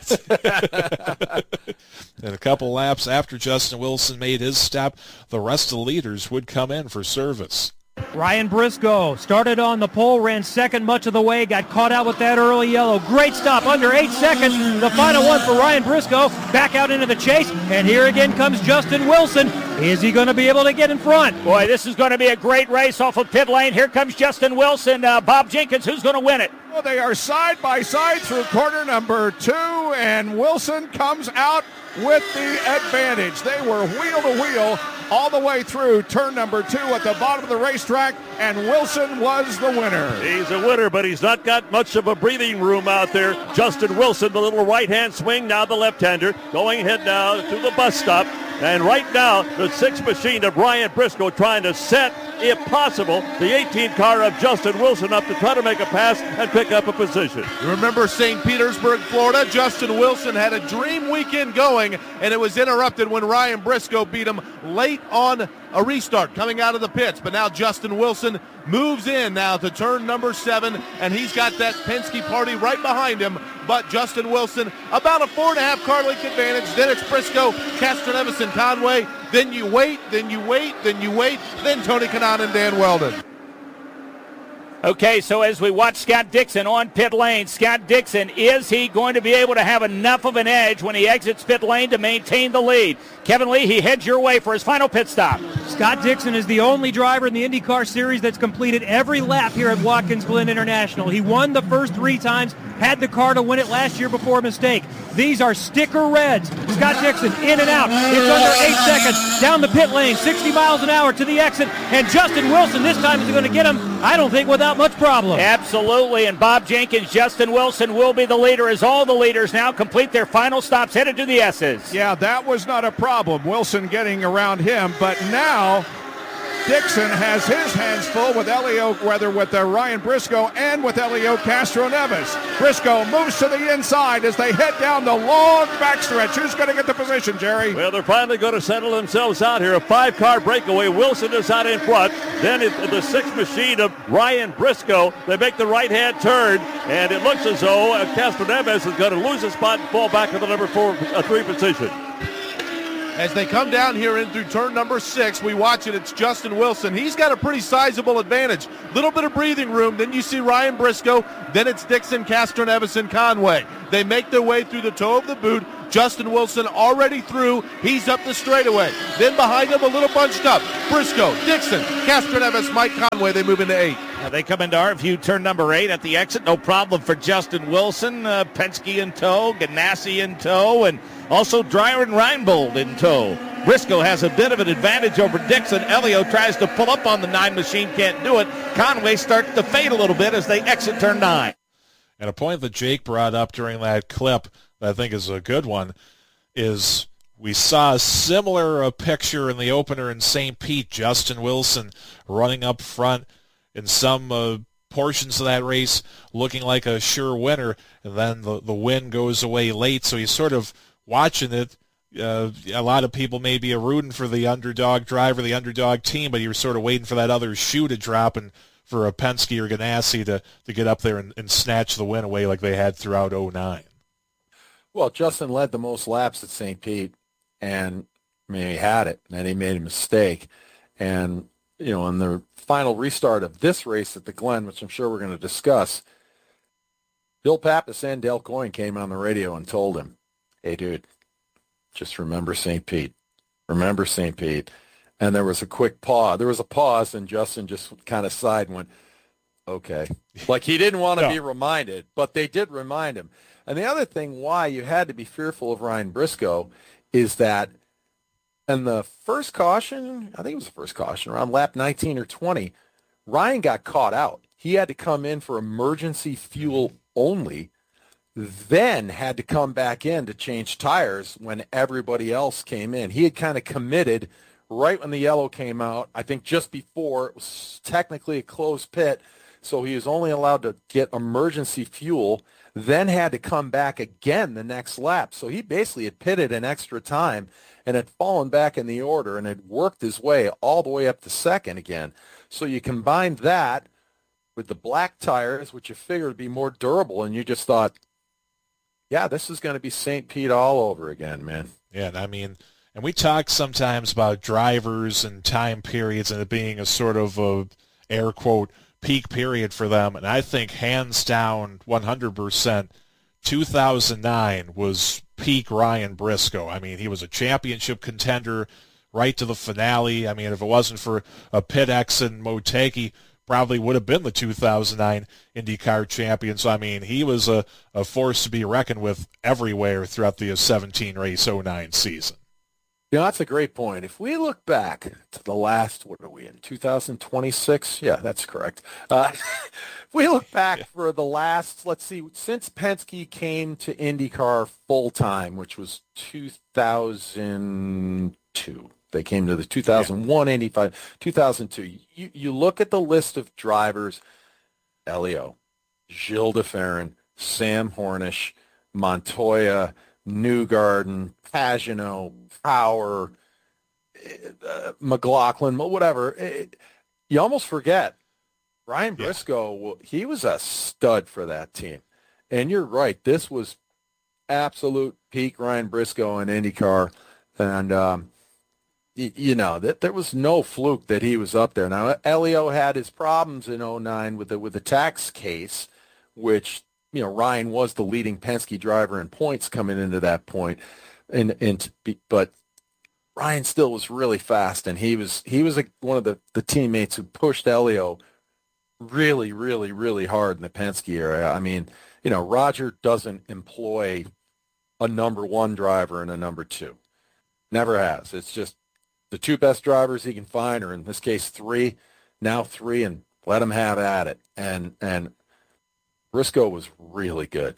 S2: And a couple laps after Justin Wilson made his stop, the rest of the leaders would come in for service.
S11: Ryan Briscoe started on the pole, ran second much of the way, got caught out with that early yellow. Great stop, under eight seconds. The final one for Ryan Briscoe, back out into the chase. And here again comes Justin Wilson. Is he going to be able to get in front?
S8: Boy, this is going to be a great race off of pit lane. Here comes Justin Wilson. Uh, Bob Jenkins, who's going to win it?
S5: Well, they are side by side through corner number two, and Wilson comes out with the advantage. They were wheel to wheel all the way through turn number two at the bottom of the racetrack, and Wilson was the winner.
S6: He's a winner, but he's not got much of a breathing room out there. Justin Wilson, the little right-hand swing, now the left-hander, going ahead now to the bus stop. And right now, the six machine of Ryan Briscoe trying to set, if possible, the eighteen car of Justin Wilson up to try to make a pass and pick up a position.
S7: You remember Saint Petersburg, Florida? Justin Wilson had a dream weekend going, and it was interrupted when Ryan Briscoe beat him late on a restart coming out of the pits. But now Justin Wilson moves in now to turn number seven, and he's got that Penske party right behind him. But Justin Wilson, about a four and a half car length advantage. Then it's Briscoe, Castroneves, and Conway. Then you wait, then you wait, then you wait, then Tony Kanaan and Dan Weldon.
S8: Okay, so as we watch Scott Dixon on pit lane, Scott Dixon, is he going to be able to have enough of an edge when he exits pit lane to maintain the lead? Kevin Lee, he heads your way for his final pit stop.
S11: Scott Dixon is the only driver in the IndyCar Series that's completed every lap here at Watkins Glen International. He won the first three times, had the car to win it last year before a mistake. These are sticker reds. Scott Dixon in and out. It's under eight seconds. Down the pit lane, sixty miles an hour to the exit. And Justin Wilson this time is going to get him, I don't think, without much problem.
S8: Absolutely. And Bob Jenkins, Justin Wilson will be the leader as all the leaders now complete their final stops headed to the S's.
S5: Yeah, that was not a problem. Wilson getting around him. But now Dixon has his hands full with Elio, whether with uh, Ryan Briscoe and with Elio Castroneves. Briscoe moves to the inside as they head down the long backstretch. Who's going to get the position, Jerry?
S6: Well, they're finally going to settle themselves out here. A five-car breakaway. Wilson is out in front. Then it, the sixth machine of Ryan Briscoe. They make the right-hand turn, and it looks as though uh, Castroneves is going to lose a spot and fall back to the number four, uh, three position.
S7: As they come down here in through turn number six, we watch it. It's Justin Wilson. He's got a pretty sizable advantage. Little bit of breathing room. Then you see Ryan Briscoe. Then it's Dixon, Castroneves, and Conway. They make their way through the toe of the boot. Justin Wilson already through. He's up the straightaway. Then behind him, a little bunched up. Briscoe, Dixon, Castroneves, Mike Conway. They move into eight.
S4: Now they come into our view, turn number eight at the exit. No problem for Justin Wilson. Uh, Penske in tow, Ganassi in tow, and also Dreyer and Reinbold in tow. Briscoe has a bit of an advantage over Dixon. Elio tries to pull up on the nine machine, can't do it. Conway starts to fade a little bit as they exit turn nine.
S2: And a point that Jake brought up during that clip that I think is a good one is we saw a similar uh, picture in the opener in Saint Pete. Justin Wilson running up front in some uh, portions of that race looking like a sure winner, and then the, the win goes away late, so he's sort of watching it. Uh, a lot of people maybe are rooting for the underdog driver, the underdog team, but you're sort of waiting for that other shoe to drop and for a Penske or Ganassi to, to get up there and, and snatch the win away like they had throughout oh nine.
S1: Well, Justin led the most laps at Saint Pete, and I mean, he had it, and then he made a mistake. And, you know, in the final restart of this race at the Glen, which I'm sure we're going to discuss, Bill Pappas and Dale Coyne came on the radio and told him, hey, dude, just remember Saint Pete. Remember Saint Pete. And there was a quick pause. There was a pause, and Justin just kind of sighed and went, okay. Like he didn't want to no. be reminded, but they did remind him. And the other thing why you had to be fearful of Ryan Briscoe is that in the first caution, I think it was the first caution, around lap nineteen or twenty, Ryan got caught out. He had to come in for emergency fuel only, then had to come back in to change tires when everybody else came in. He had kind of committed right when the yellow came out, I think just before. It was technically a closed pit, so he was only allowed to get emergency fuel, then had to come back again the next lap. So he basically had pitted an extra time and had fallen back in the order and had worked his way all the way up to second again. So you combined that with the black tires, which you figured would be more durable, and you just thought, yeah, this is going to be Saint Pete all over again, man.
S2: Yeah, I mean, and we talk sometimes about drivers and time periods and it being a sort of a, air quote, peak period for them. And I think hands down one hundred percent two thousand nine was peak Ryan Briscoe. I mean, he was a championship contender right to the finale. I mean, if it wasn't for a pit exit and Motegi, probably would have been the two thousand nine IndyCar champion. So, I mean, he was a, a force to be reckoned with everywhere throughout the seventeen race oh nine season.
S1: You know, that's a great point. If we look back to the last, what are we in, two thousand twenty-six? Yeah, that's correct. Uh, if we look back yeah. for the last, let's see, since Penske came to IndyCar full-time, which was two thousand two. They came to the two thousand one yeah. Indy five, two thousand two. You, you look at the list of drivers, Elio, Gilles de Ferran, Sam Hornish, Montoya, Newgarden, Pagenaud, Power, uh, McLaughlin, whatever. It, you almost forget. Ryan Briscoe, yeah. he was a stud for that team. And you're right. This was absolute peak Ryan Briscoe in IndyCar. And, um, you, you know, that there was no fluke that he was up there. Now, Elio had his problems in oh nine with the, with the tax case, which, you know, Ryan was the leading Penske driver in points coming into that point. And, and, but Ryan still was really fast, and he was, he was a, one of the, the teammates who pushed Elio really, really, really hard in the Penske era. I mean, you know, Roger doesn't employ a number one driver and a number two. Never has. It's just the two best drivers he can find, or in this case three, now three, and let him have at it. And and Briscoe was really good.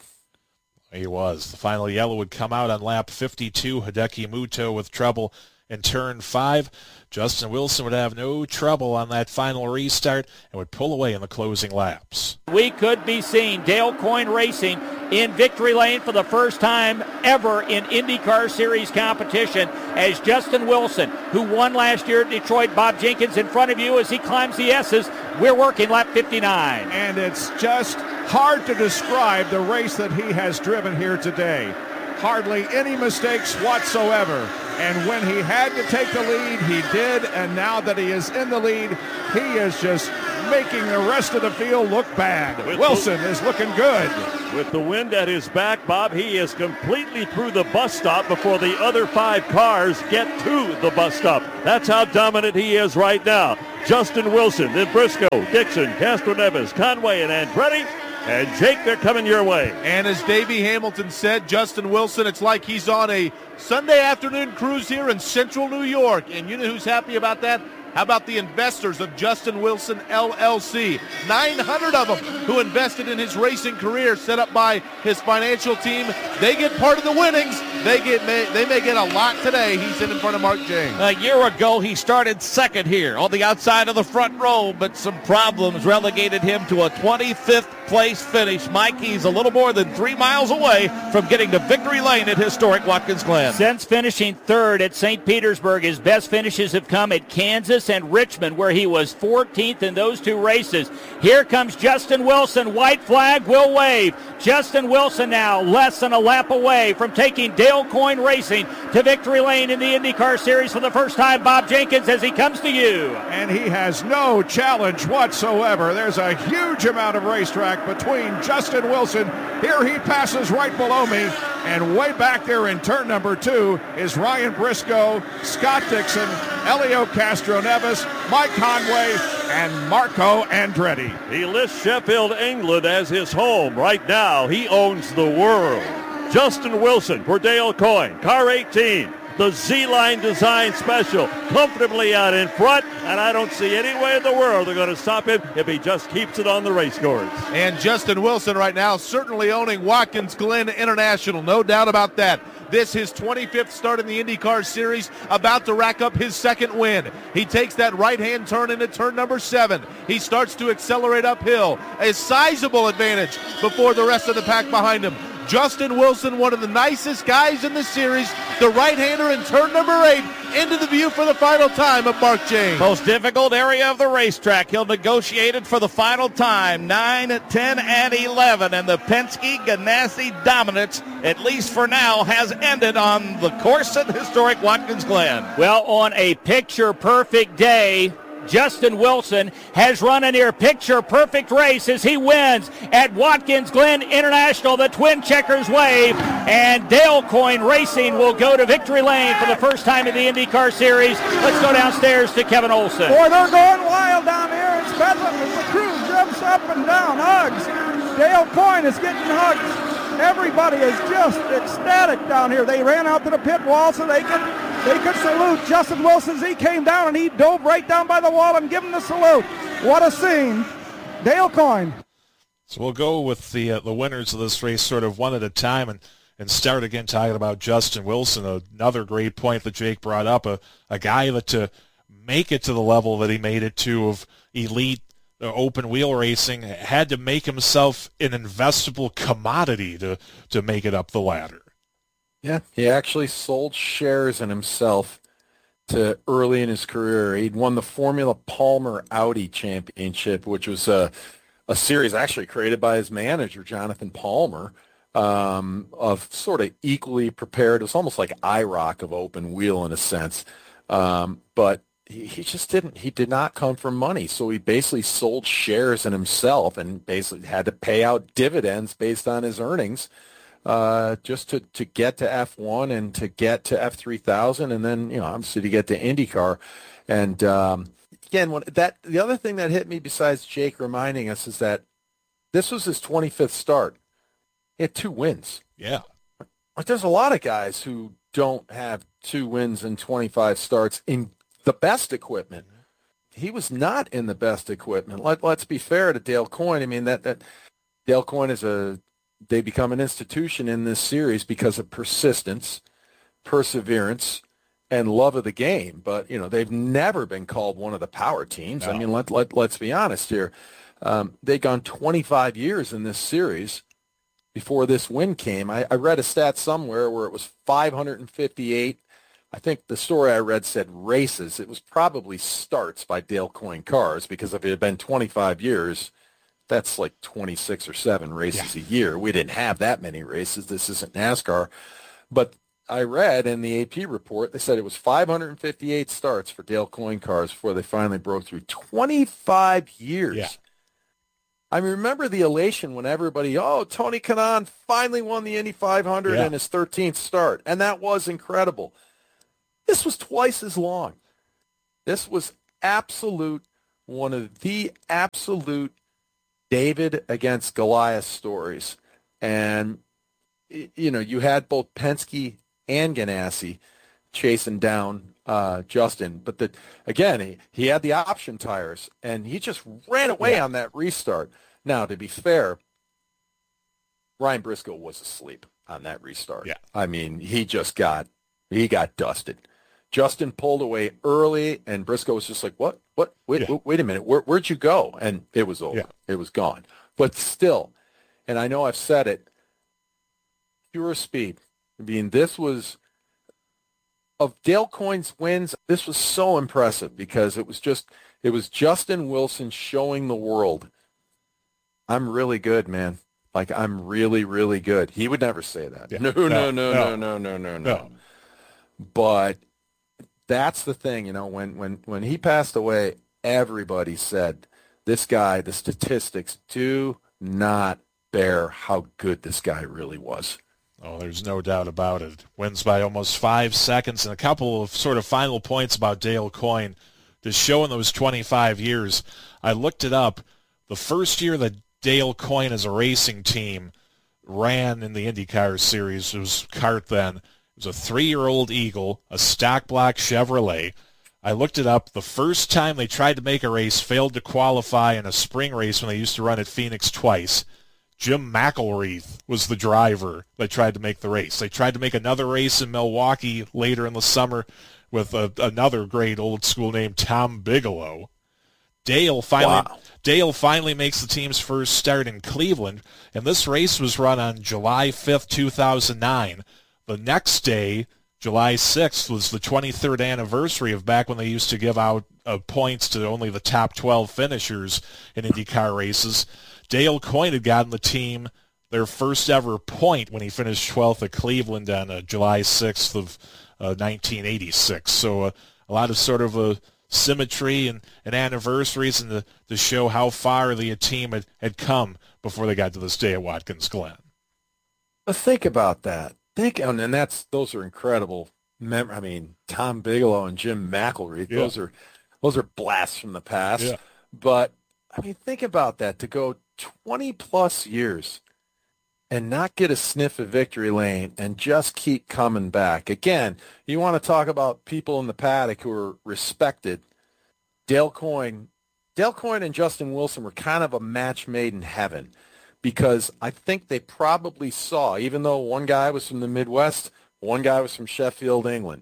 S2: He was. The final yellow would come out on lap fifty-two. Hideki Muto with trouble in turn five. Justin Wilson would have no trouble on that final restart and would pull away in the closing laps.
S8: We could be seeing Dale Coyne Racing in victory lane for the first time ever in IndyCar Series competition as Justin Wilson, who won last year at Detroit, Bob Jenkins in front of you as he climbs the S's. We're working lap fifty-nine.
S5: And it's just hard to describe the race that he has driven here today. Hardly any mistakes whatsoever. And when he had to take the lead, he did. And now that he is in the lead, he is just making the rest of the field look bad. With Wilson the, is looking good.
S6: With the wind at his back, Bob, he is completely through the bus stop before the other five cars get to the bus stop. That's how dominant he is right now. Justin Wilson, then Briscoe, Dixon, Castroneves, Conway, and Andretti. And Jake, they're coming your way.
S7: And as Davey Hamilton said, Justin Wilson, it's like he's on a Sunday afternoon cruise here in central New York. And you know who's happy about that? How about the investors of Justin Wilson L L C? nine hundred of them who invested in his racing career, set up by his financial team. They get part of the winnings. They get they may get a lot today. He's in in front of Mark James.
S4: A year ago, he started second here on the outside of the front row, but some problems relegated him to a twenty-fifth place finish. Mike, he's a little more than three miles away from getting to victory lane at historic Watkins Glen.
S8: Since finishing third at Saint Petersburg, his best finishes have come at Kansas and Richmond, where he was fourteenth in those two races. Here comes Justin Wilson. White flag will wave. Justin Wilson now less than a lap away from taking Dale Coyne Racing to victory lane in the IndyCar Series for the first time. Bob Jenkins as he comes to you.
S5: And he has no challenge whatsoever. There's a huge amount of racetrack between Justin Wilson. Here he passes right below me. And way back there in turn number two is Ryan Briscoe, Scott Dixon, Elio Castroneves, Mike Conway, and Marco Andretti.
S6: He lists Sheffield, England as his home. Right now, he owns the world. Justin Wilson for Dale Coyne, car eighteen. The Z-Line Design Special, comfortably out in front, and I don't see any way in the world they're going to stop him if he just keeps it on the race course.
S7: And Justin Wilson right now certainly owning Watkins Glen International, no doubt about that. This his twenty-fifth start in the IndyCar Series, about to rack up his second win. He takes that right-hand turn into turn number seven. He starts to accelerate uphill, a sizable advantage before the rest of the pack behind him. Justin Wilson, one of the nicest guys in the series, the right-hander in turn number eight, into the view for the final time of Mark James.
S4: Most difficult area of the racetrack. He'll negotiate it for the final time. nine, ten, and eleven. And the Penske Ganassi dominance, at least for now, has ended on the course at historic Watkins Glen.
S8: Well, on a picture-perfect day, Justin Wilson has run a near picture-perfect race as he wins at Watkins Glen International, the Twin Checkers wave, and Dale Coyne Racing will go to victory lane for the first time in the IndyCar Series. Let's go downstairs to Kevin Olson.
S10: Boy, they're going wild down here. It's Bedlam as the crew jumps up and down, hugs. Dale Coyne is getting hugs. Everybody is just ecstatic down here. They ran out to the pit wall so they could they could salute Justin Wilson as he came down, and he dove right down by the wall and give him the salute. What a scene. Dale Coyne.
S2: So we'll go with the uh, the winners of this race sort of one at a time and, and start again talking about Justin Wilson, another great point that Jake brought up, a, a guy that to make it to the level that he made it to of elite uh, open wheel racing had to make himself an investable commodity to, to make it up the ladder.
S1: Yeah, he actually sold shares in himself to early in his career. He'd won the Formula Palmer Audi Championship, which was a, a series actually created by his manager, Jonathan Palmer, um, of sort of equally prepared. It was almost like I ROC of open wheel in a sense. Um, but he, he just didn't. He did not come from money, so he basically sold shares in himself and basically had to pay out dividends based on his earnings, uh, just to to get to F one and to get to F three thousand, and then you know obviously to get to IndyCar, and um, again, when that the other thing that hit me besides Jake reminding us is that this was his twenty-fifth start. He had two wins.
S2: Yeah.
S1: Like there's a lot of guys who don't have two wins and twenty-five starts in the best equipment. He was not in the best equipment. Let, let's be fair to Dale Coyne. I mean, that, that Dale Coyne is a, they become an institution in this series because of persistence, perseverance, and love of the game. But, you know, they've never been called one of the power teams. No. I mean, let, let, let's be honest here. Um, they've gone twenty-five years in this series before this win came. I, I read a stat somewhere where it was five hundred fifty-eight. I think the story I read said races. It was probably starts by Dale Coyne cars, because if it had been twenty-five years, that's like twenty-six or seven races yeah. a year. We didn't have that many races. This isn't NASCAR. But I read in the A P report, they said it was five hundred fifty-eight starts for Dale Coyne cars before they finally broke through. twenty-five years.
S2: Yeah.
S1: I remember the elation when everybody, oh, Tony Kanaan finally won the Indy five hundred yeah. in his thirteenth start, and that was incredible. This was twice as long. This was absolute, one of the absolute David against Goliath stories. And, you know, you had both Penske and Ganassi chasing down uh, Justin. But, the, again, he, he had the option tires, and he just ran away yeah. on that restart. Now, to be fair, Ryan Briscoe was asleep on that restart.
S2: Yeah.
S1: I mean, he just got, he got dusted. Justin pulled away early, and Briscoe was just like, what? What? Wait, yeah. wait a minute. Where, where'd you go? And it was over. Yeah. It was gone. But still, and I know I've said it, pure speed. I mean, this was, of Dale Coyne's wins, this was so impressive because it was just, it was Justin Wilson showing the world, I'm really good, man. Like, I'm really, really good. He would never say that. Yeah. No, no, no, no, no, no, no, no, no. But that's the thing, you know, when, when, when he passed away, everybody said, this guy, the statistics do not bear how good this guy really was.
S2: Oh, there's no doubt about it. Wins by almost five seconds, and a couple of sort of final points about Dale Coyne to show in those twenty-five years. I looked it up. The first year that Dale Coyne as a racing team ran in the IndyCar series, it was kart then. It was a three-year-old Eagle, a stock block Chevrolet. I looked it up. The first time they tried to make a race, failed to qualify in a spring race when they used to run at Phoenix twice. Jim McElreath was the driver that tried to make the race. They tried to make another race in Milwaukee later in the summer with a, another great old school named Tom Bigelow. Dale finally, wow. Dale finally makes the team's first start in Cleveland, and this race was run on July fifth, two thousand nine. The next day, July sixth, was the twenty-third anniversary of back when they used to give out uh, points to only the top twelve finishers in IndyCar races. Dale Coyne had gotten the team their first ever point when he finished twelfth at Cleveland on uh, July sixth of uh, nineteen eighty-six. So uh, a lot of sort of a symmetry and, and anniversaries, and to, to show how far the team had, had come before they got to this day at Watkins Glen.
S1: But think about that. Think, and that's those are incredible. Mem- I mean, Tom Bigelow and Jim McElreath. Yeah. Those are those are blasts from the past.
S2: Yeah.
S1: But I mean, think about that, to go twenty plus years and not get a sniff of victory lane and just keep coming back. Again, you want to talk about people in the paddock who are respected. Dale Coyne, Dale Coyne and Justin Wilson were kind of a match made in heaven, because I think they probably saw, even though one guy was from the Midwest, one guy was from Sheffield, England,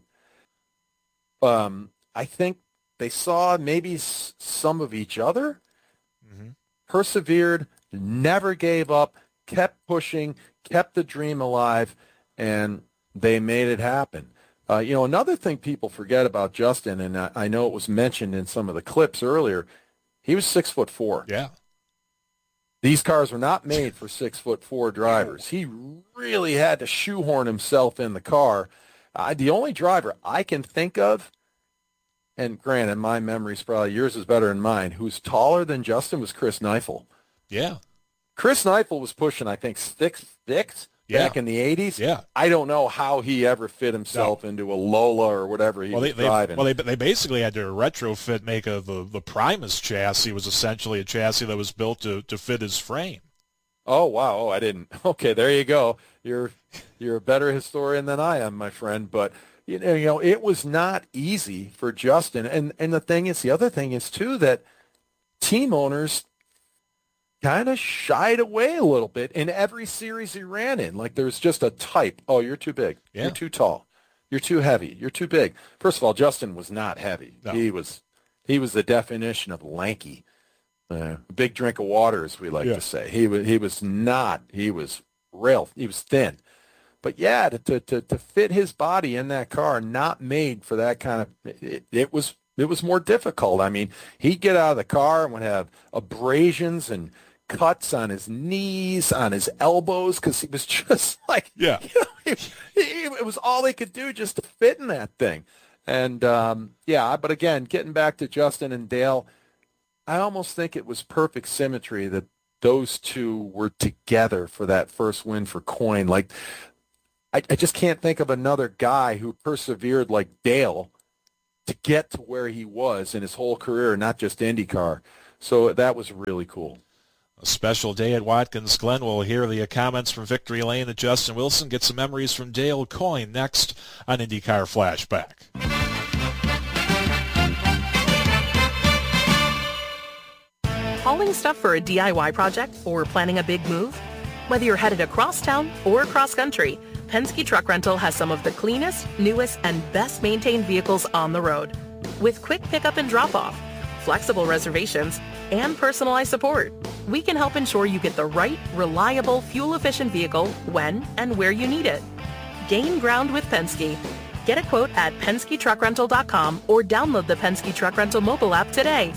S1: um, I think they saw maybe s- some of each other, mm-hmm. persevered, never gave up, kept pushing, kept the dream alive, and they made it happen. Uh, you know, another thing people forget about Justin, and I, I know it was mentioned in some of the clips earlier, he was six foot four.
S2: Yeah.
S1: These cars were not made for six foot four drivers. He really had to shoehorn himself in the car. Uh, the only driver I can think of and granted, my memory's probably yours is better than mine, who's taller than Justin was Chris Neifel.
S2: Yeah.
S1: Chris Neifel was pushing, I think, six six
S2: yeah.
S1: back in the eighties.
S2: Yeah.
S1: I don't know how he ever fit himself no. into a Lola or whatever he
S2: well,
S1: was
S2: they,
S1: driving.
S2: They, well, they, they basically had to retrofit, make a, the, the Primus chassis was essentially a chassis that was built to, to fit his frame.
S1: Oh, wow. Oh, I didn't. Okay, there you go. You're you're a better historian than I am, my friend. But, you know, you know, it was not easy for Justin. And, and the thing is, the other thing is, too, that team owners kind of shied away a little bit in every series he ran in. Like there's just a type. Oh, you're too big. Yeah. You're too tall. You're too heavy. You're too big. First of all, Justin was not heavy. No. He was he was the definition of lanky. Uh, big drink of water, as we like yeah. to say. He was he was not. He was real. He was thin. But yeah, to, to to to fit his body in that car, not made for that kind of. It, it was it was more difficult. I mean, he'd get out of the car and would have abrasions and cuts on his knees, on his elbows, because he was just like,
S2: yeah,
S1: you know, he, he, it was all they could do just to fit in that thing. And um, yeah, but again, getting back to Justin and Dale. I almost think it was perfect symmetry that those two were together for that first win for Coyne. Like, I, I just can't think of another guy who persevered like Dale to get to where he was in his whole career, not just IndyCar. So that was really cool.
S2: A special day at Watkins Glen. We'll hear the comments from Victory Lane and Justin Wilson, get some memories from Dale Coyne next on IndyCar Flashback.
S3: Hauling stuff for a D I Y project or planning a big move? Whether you're headed across town or across country, Penske Truck Rental has some of the cleanest, newest, and best maintained vehicles on the road. With quick pickup and drop-off, flexible reservations, and personalized support, we can help ensure you get the right, reliable, fuel-efficient vehicle when and where you need it. Gain ground with Penske. Get a quote at Penske Truck Rental dot com or download the Penske Truck Rental mobile app today.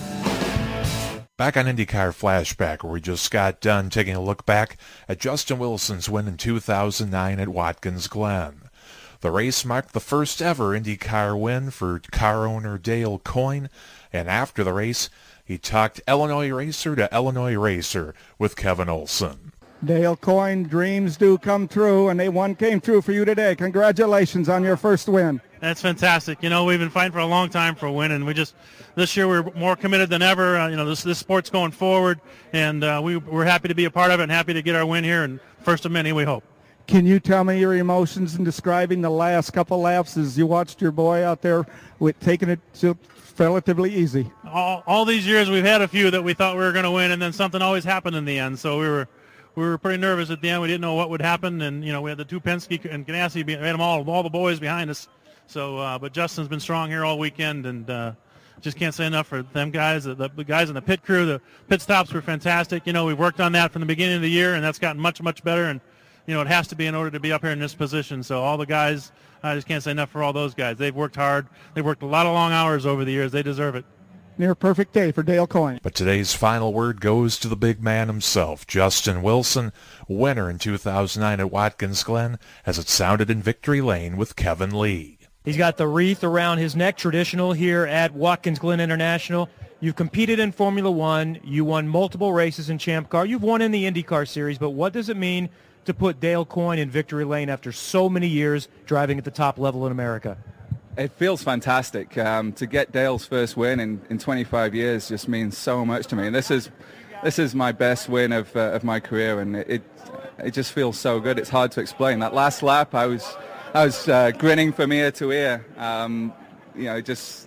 S2: Back on IndyCar Flashback, where we just got done taking a look back at Justin Wilson's win in two thousand nine at Watkins Glen. The race marked the first ever IndyCar win for car owner Dale Coyne, and after the race, he talked Illinois racer to Illinois racer with Kevin Olson.
S10: Dale Coyne, dreams do come true, and they one came true for you today. Congratulations on your first win.
S12: That's fantastic. You know, we've been fighting for a long time for a win, and we just this year we're more committed than ever. Uh, you know, this this sport's going forward, and uh, we we're happy to be a part of it and happy to get our win here, and first of many, we hope.
S10: Can you tell me your emotions in describing the last couple laps as you watched your boy out there with taking it to relatively easy?
S12: All all these years we've had a few that we thought we were going to win, and then something always happened in the end. So we were. We were pretty nervous at the end. We didn't know what would happen, and you know we had the two Penske and Ganassi. We had them all, all the boys behind us. So, uh, but Justin's been strong here all weekend, and uh, just can't say enough for them guys. The, the guys in the pit crew, the pit stops were fantastic. You know, we've worked on that from the beginning of the year, and that's gotten much, much better. And you know, it has to be in order to be up here in this position. So, all the guys, I just can't say enough for all those guys. They've worked hard. They've worked a lot of long hours over the years. They deserve it.
S10: Near perfect day for Dale Coyne.
S2: But today's final word goes to the big man himself, Justin Wilson, winner in two thousand nine at Watkins Glen, as it sounded in Victory Lane with Kevin Lee.
S11: He's got the wreath around his neck, traditional here at Watkins Glen International. You've competed in Formula One. You won multiple races in Champ Car. You've won in the IndyCar Series, but what does it mean to put Dale Coyne in Victory Lane after so many years driving at the top level in America?
S13: It feels fantastic. Um, to get Dale's first win in, in twenty-five years just means so much to me. And this is this is my best win of uh, of my career, and it, it it just feels so good. It's hard to explain. That last lap, I was I was uh, grinning from ear to ear. Um, you know, just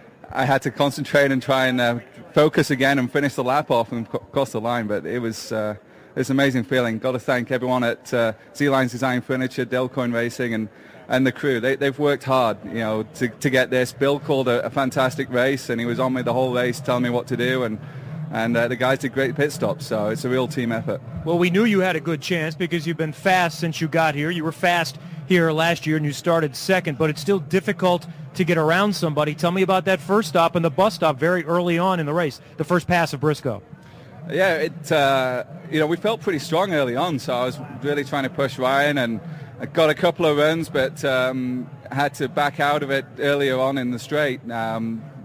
S13: I had to concentrate and try and uh, focus again and finish the lap off and cross the line. But it was uh, it was an amazing feeling. Got to thank everyone at uh, Z-Lines Design Furniture, Dale Coyne Racing, and and the crew. They, they've worked hard, you know, to, to get this. Bill called a, a fantastic race, and he was on me the whole race telling me what to do, and and uh, the guys did great pit stops, so it's a real team effort.
S11: Well, we knew you had a good chance because you've been fast since you got here. You were fast here last year, and you started second, but it's still difficult to get around somebody. Tell me about that first stop and the bus stop very early on in the race, the first pass of Briscoe.
S13: Yeah, it uh, you know, we felt pretty strong early on, so I was really trying to push Ryan, and I got a couple of runs, but um, had to back out of it earlier on in the straight. Um,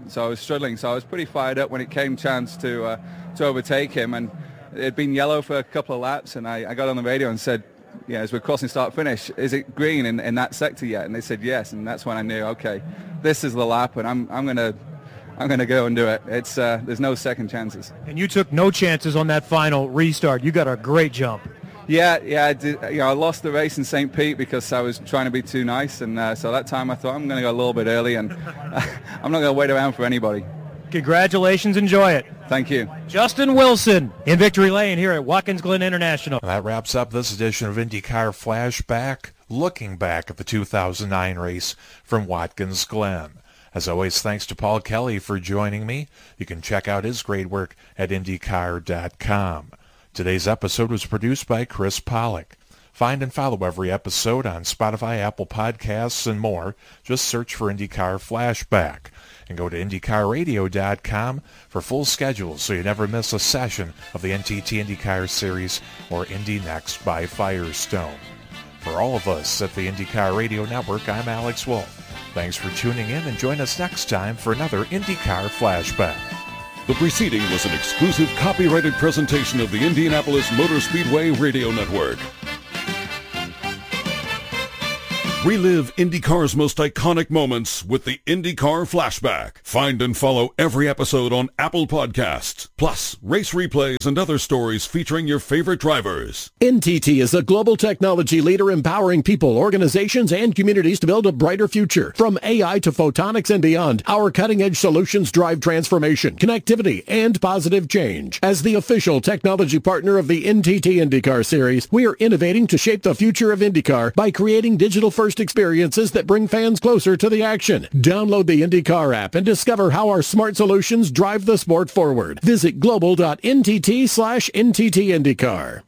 S13: so I was struggling. So I was pretty fired up when it came chance to uh, to overtake him, and it had been yellow for a couple of laps, and I, I got on the radio and said, yeah, as we're crossing start finish, is it green in, in that sector yet? And they said yes, and that's when I knew, okay, this is the lap, and I'm I'm gonna I'm gonna go and do it. It's uh, there's no second chances.
S11: And you took no chances on that final restart. You got a great jump.
S13: Yeah, yeah, I did. You know, I lost the race in Saint Pete because I was trying to be too nice, and uh, so that time I thought I'm gonna go a little bit early, and I'm not gonna wait around for anybody.
S11: Congratulations, enjoy it.
S13: Thank you.
S11: Justin Wilson in Victory Lane here at Watkins Glen International.
S2: That wraps up this edition of IndyCar Flashback, looking back at the two thousand nine race from Watkins Glen. As always, thanks to Paul Kelly for joining me. You can check out his great work at IndyCar dot com. Today's episode was produced by Chris Pollock. Find and follow every episode on Spotify, Apple Podcasts, and more. Just search for IndyCar Flashback. And go to IndyCar Radio dot com for full schedules so you never miss a session of the N T T IndyCar Series or Indy Next by Firestone. For all of us at the IndyCar Radio Network, I'm Alex Wolf. Thanks for tuning in, and join us next time for another IndyCar Flashback.
S14: The preceding was an exclusive copyrighted presentation of the Indianapolis Motor Speedway Radio Network. Relive IndyCar's most iconic moments with the IndyCar Flashback. Find and follow every episode on Apple Podcasts, plus race replays and other stories featuring your favorite drivers.
S15: N T T is a global technology leader empowering people, organizations, and communities to build a brighter future. From A I to photonics and beyond, our cutting-edge solutions drive transformation, connectivity, and positive change. As the official technology partner of the N T T IndyCar Series, we are innovating to shape the future of IndyCar by creating digital-first experiences that bring fans closer to the action. Download the IndyCar app and discover how our smart solutions drive the sport forward. Visit global dot N T T slash N T T IndyCar.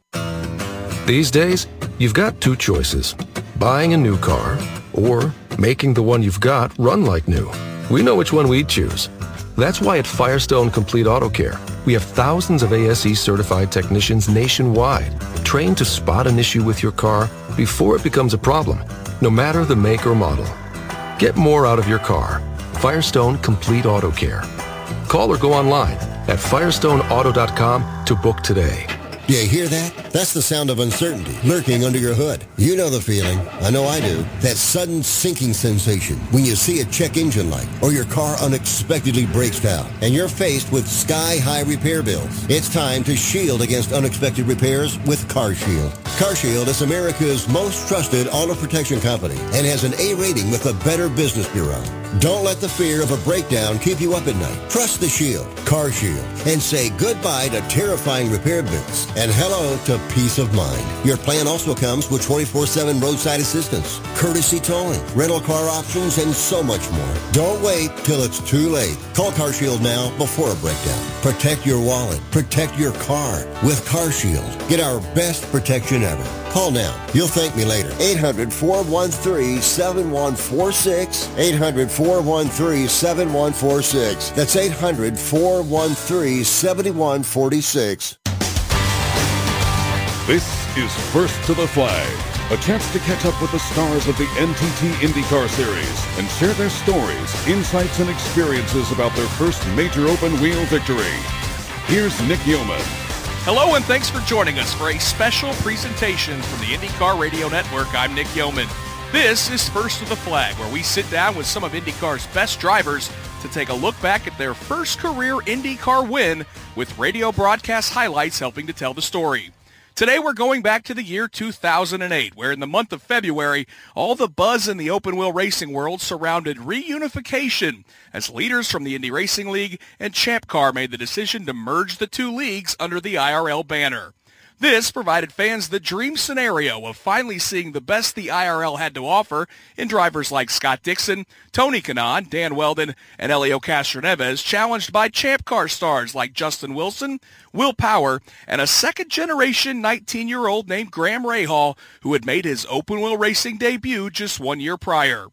S16: These days, you've got two choices. Buying a new car or making the one you've got run like new. We know which one we'd choose. That's why at Firestone Complete Auto Care, we have thousands of A S E certified technicians nationwide, trained to spot an issue with your car before it becomes a problem, no matter the make or model. Get more out of your car. Firestone Complete Auto Care. Call or go online at firestone auto dot com to book today.
S17: Do you hear that? That's the sound of uncertainty lurking under your hood. You know the feeling. I know I do. That sudden sinking sensation when you see a check engine light or your car unexpectedly breaks down and you're faced with sky-high repair bills. It's time to shield against unexpected repairs with CarShield. CarShield is America's most trusted auto protection company and has an A rating with the Better Business Bureau. Don't let the fear of a breakdown keep you up at night. Trust the Shield, CarShield, and say goodbye to terrifying repair bills and hello to peace of mind. Your plan also comes with twenty-four seven roadside assistance, courtesy towing, rental car options, and so much more. Don't wait till it's too late. Call CarShield now before a breakdown. Protect your wallet. Protect your car with CarShield. Get our best protection ever. Call now. You'll thank me later. eight hundred, four one three, seven one four six. eight hundred, four one three, seven one four six. That's eight hundred, four one three, seven one four six.
S14: This is First to the Flag, a chance to catch up with the stars of the N T T IndyCar Series and share their stories, insights, and experiences about their first major open-wheel victory. Here's Nick Yeoman.
S18: Hello, and thanks for joining us for a special presentation from the IndyCar Radio Network. I'm Nick Yeoman. This is First to the Flag, where we sit down with some of IndyCar's best drivers to take a look back at their first career IndyCar win, with radio broadcast highlights helping to tell the story. Today we're going back to the year two thousand eight, where in the month of February, all the buzz in the open-wheel racing world surrounded reunification as leaders from the Indy Racing League and Champ Car made the decision to merge the two leagues under the I R L banner. This provided fans the dream scenario of finally seeing the best the I R L had to offer in drivers like Scott Dixon, Tony Kanaan, Dan Wheldon, and Helio Castroneves, challenged by Champ Car stars like Justin Wilson, Will Power, and a second-generation nineteen-year-old named Graham Rahal, who had made his open-wheel racing debut just one year prior.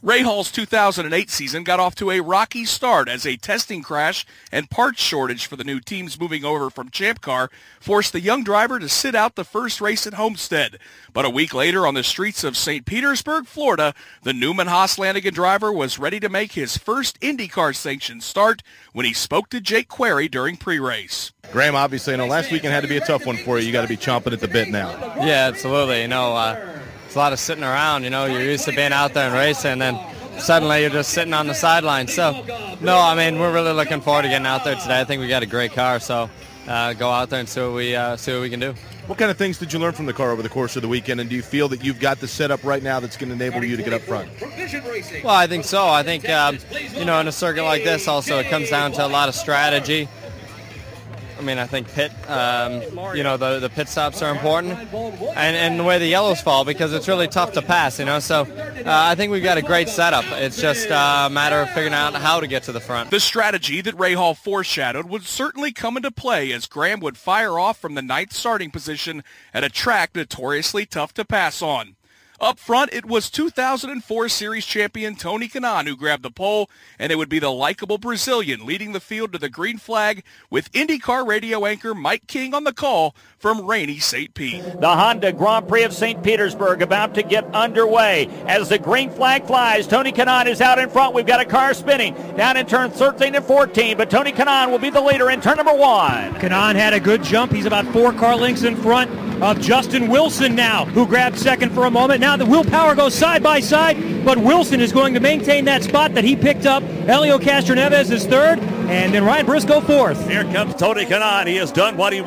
S18: Rahall's two thousand eight season got off to a rocky start as a testing crash and parts shortage for the new teams moving over from Champ Car forced the young driver to sit out the first race at Homestead. But a week later on the streets of Saint Petersburg, Florida, the Newman Haas Lanigan driver was ready to make his first IndyCar sanctioned start when he spoke to Jake Query during pre-race.
S7: Graham, obviously, I know last weekend had to be a tough one for you. You got to be chomping at the bit now.
S19: Yeah, absolutely. You know, uh, it's a lot of sitting around. You know, you're used to being out there and racing, and then suddenly you're just sitting on the sidelines. So, no, I mean, we're really looking forward to getting out there today. I think we got a great car, so uh, go out there and see what we uh, see what we can do.
S7: What kind of things did you learn from the car over the course of the weekend, and do you feel that you've got the setup right now that's going to enable you to get up front?
S19: Well, I think so. I think, um, you know, in a circuit like this also it comes down to a lot of strategy. I mean, I think pit, um, you know, the, the pit stops are important, and, and the way the yellows fall, because it's really tough to pass, you know. So uh, I think we've got a great setup. It's just a matter of figuring out how to get to the front.
S18: The strategy that Rahal foreshadowed would certainly come into play as Graham would fire off from the ninth starting position at a track notoriously tough to pass on. Up front, it was two thousand four Series champion Tony Kanaan who grabbed the pole, and it would be the likable Brazilian leading the field to the green flag with IndyCar radio anchor Mike King on the call from rainy Saint Pete.
S8: The Honda Grand Prix of Saint Petersburg about to get underway. As the green flag flies, Tony Kanaan is out in front. We've got a car spinning down in turn thirteen and fourteen, but Tony Kanaan will be the leader in turn number one.
S11: Kanaan had a good jump. He's about four car lengths in front of Justin Wilson now, who grabbed second for a moment. Now the Will Power goes side by side, but Wilson is going to maintain that spot that he picked up. Helio Castroneves is third, and then Ryan Briscoe fourth.
S6: Here comes Tony Kanaan. He has done what he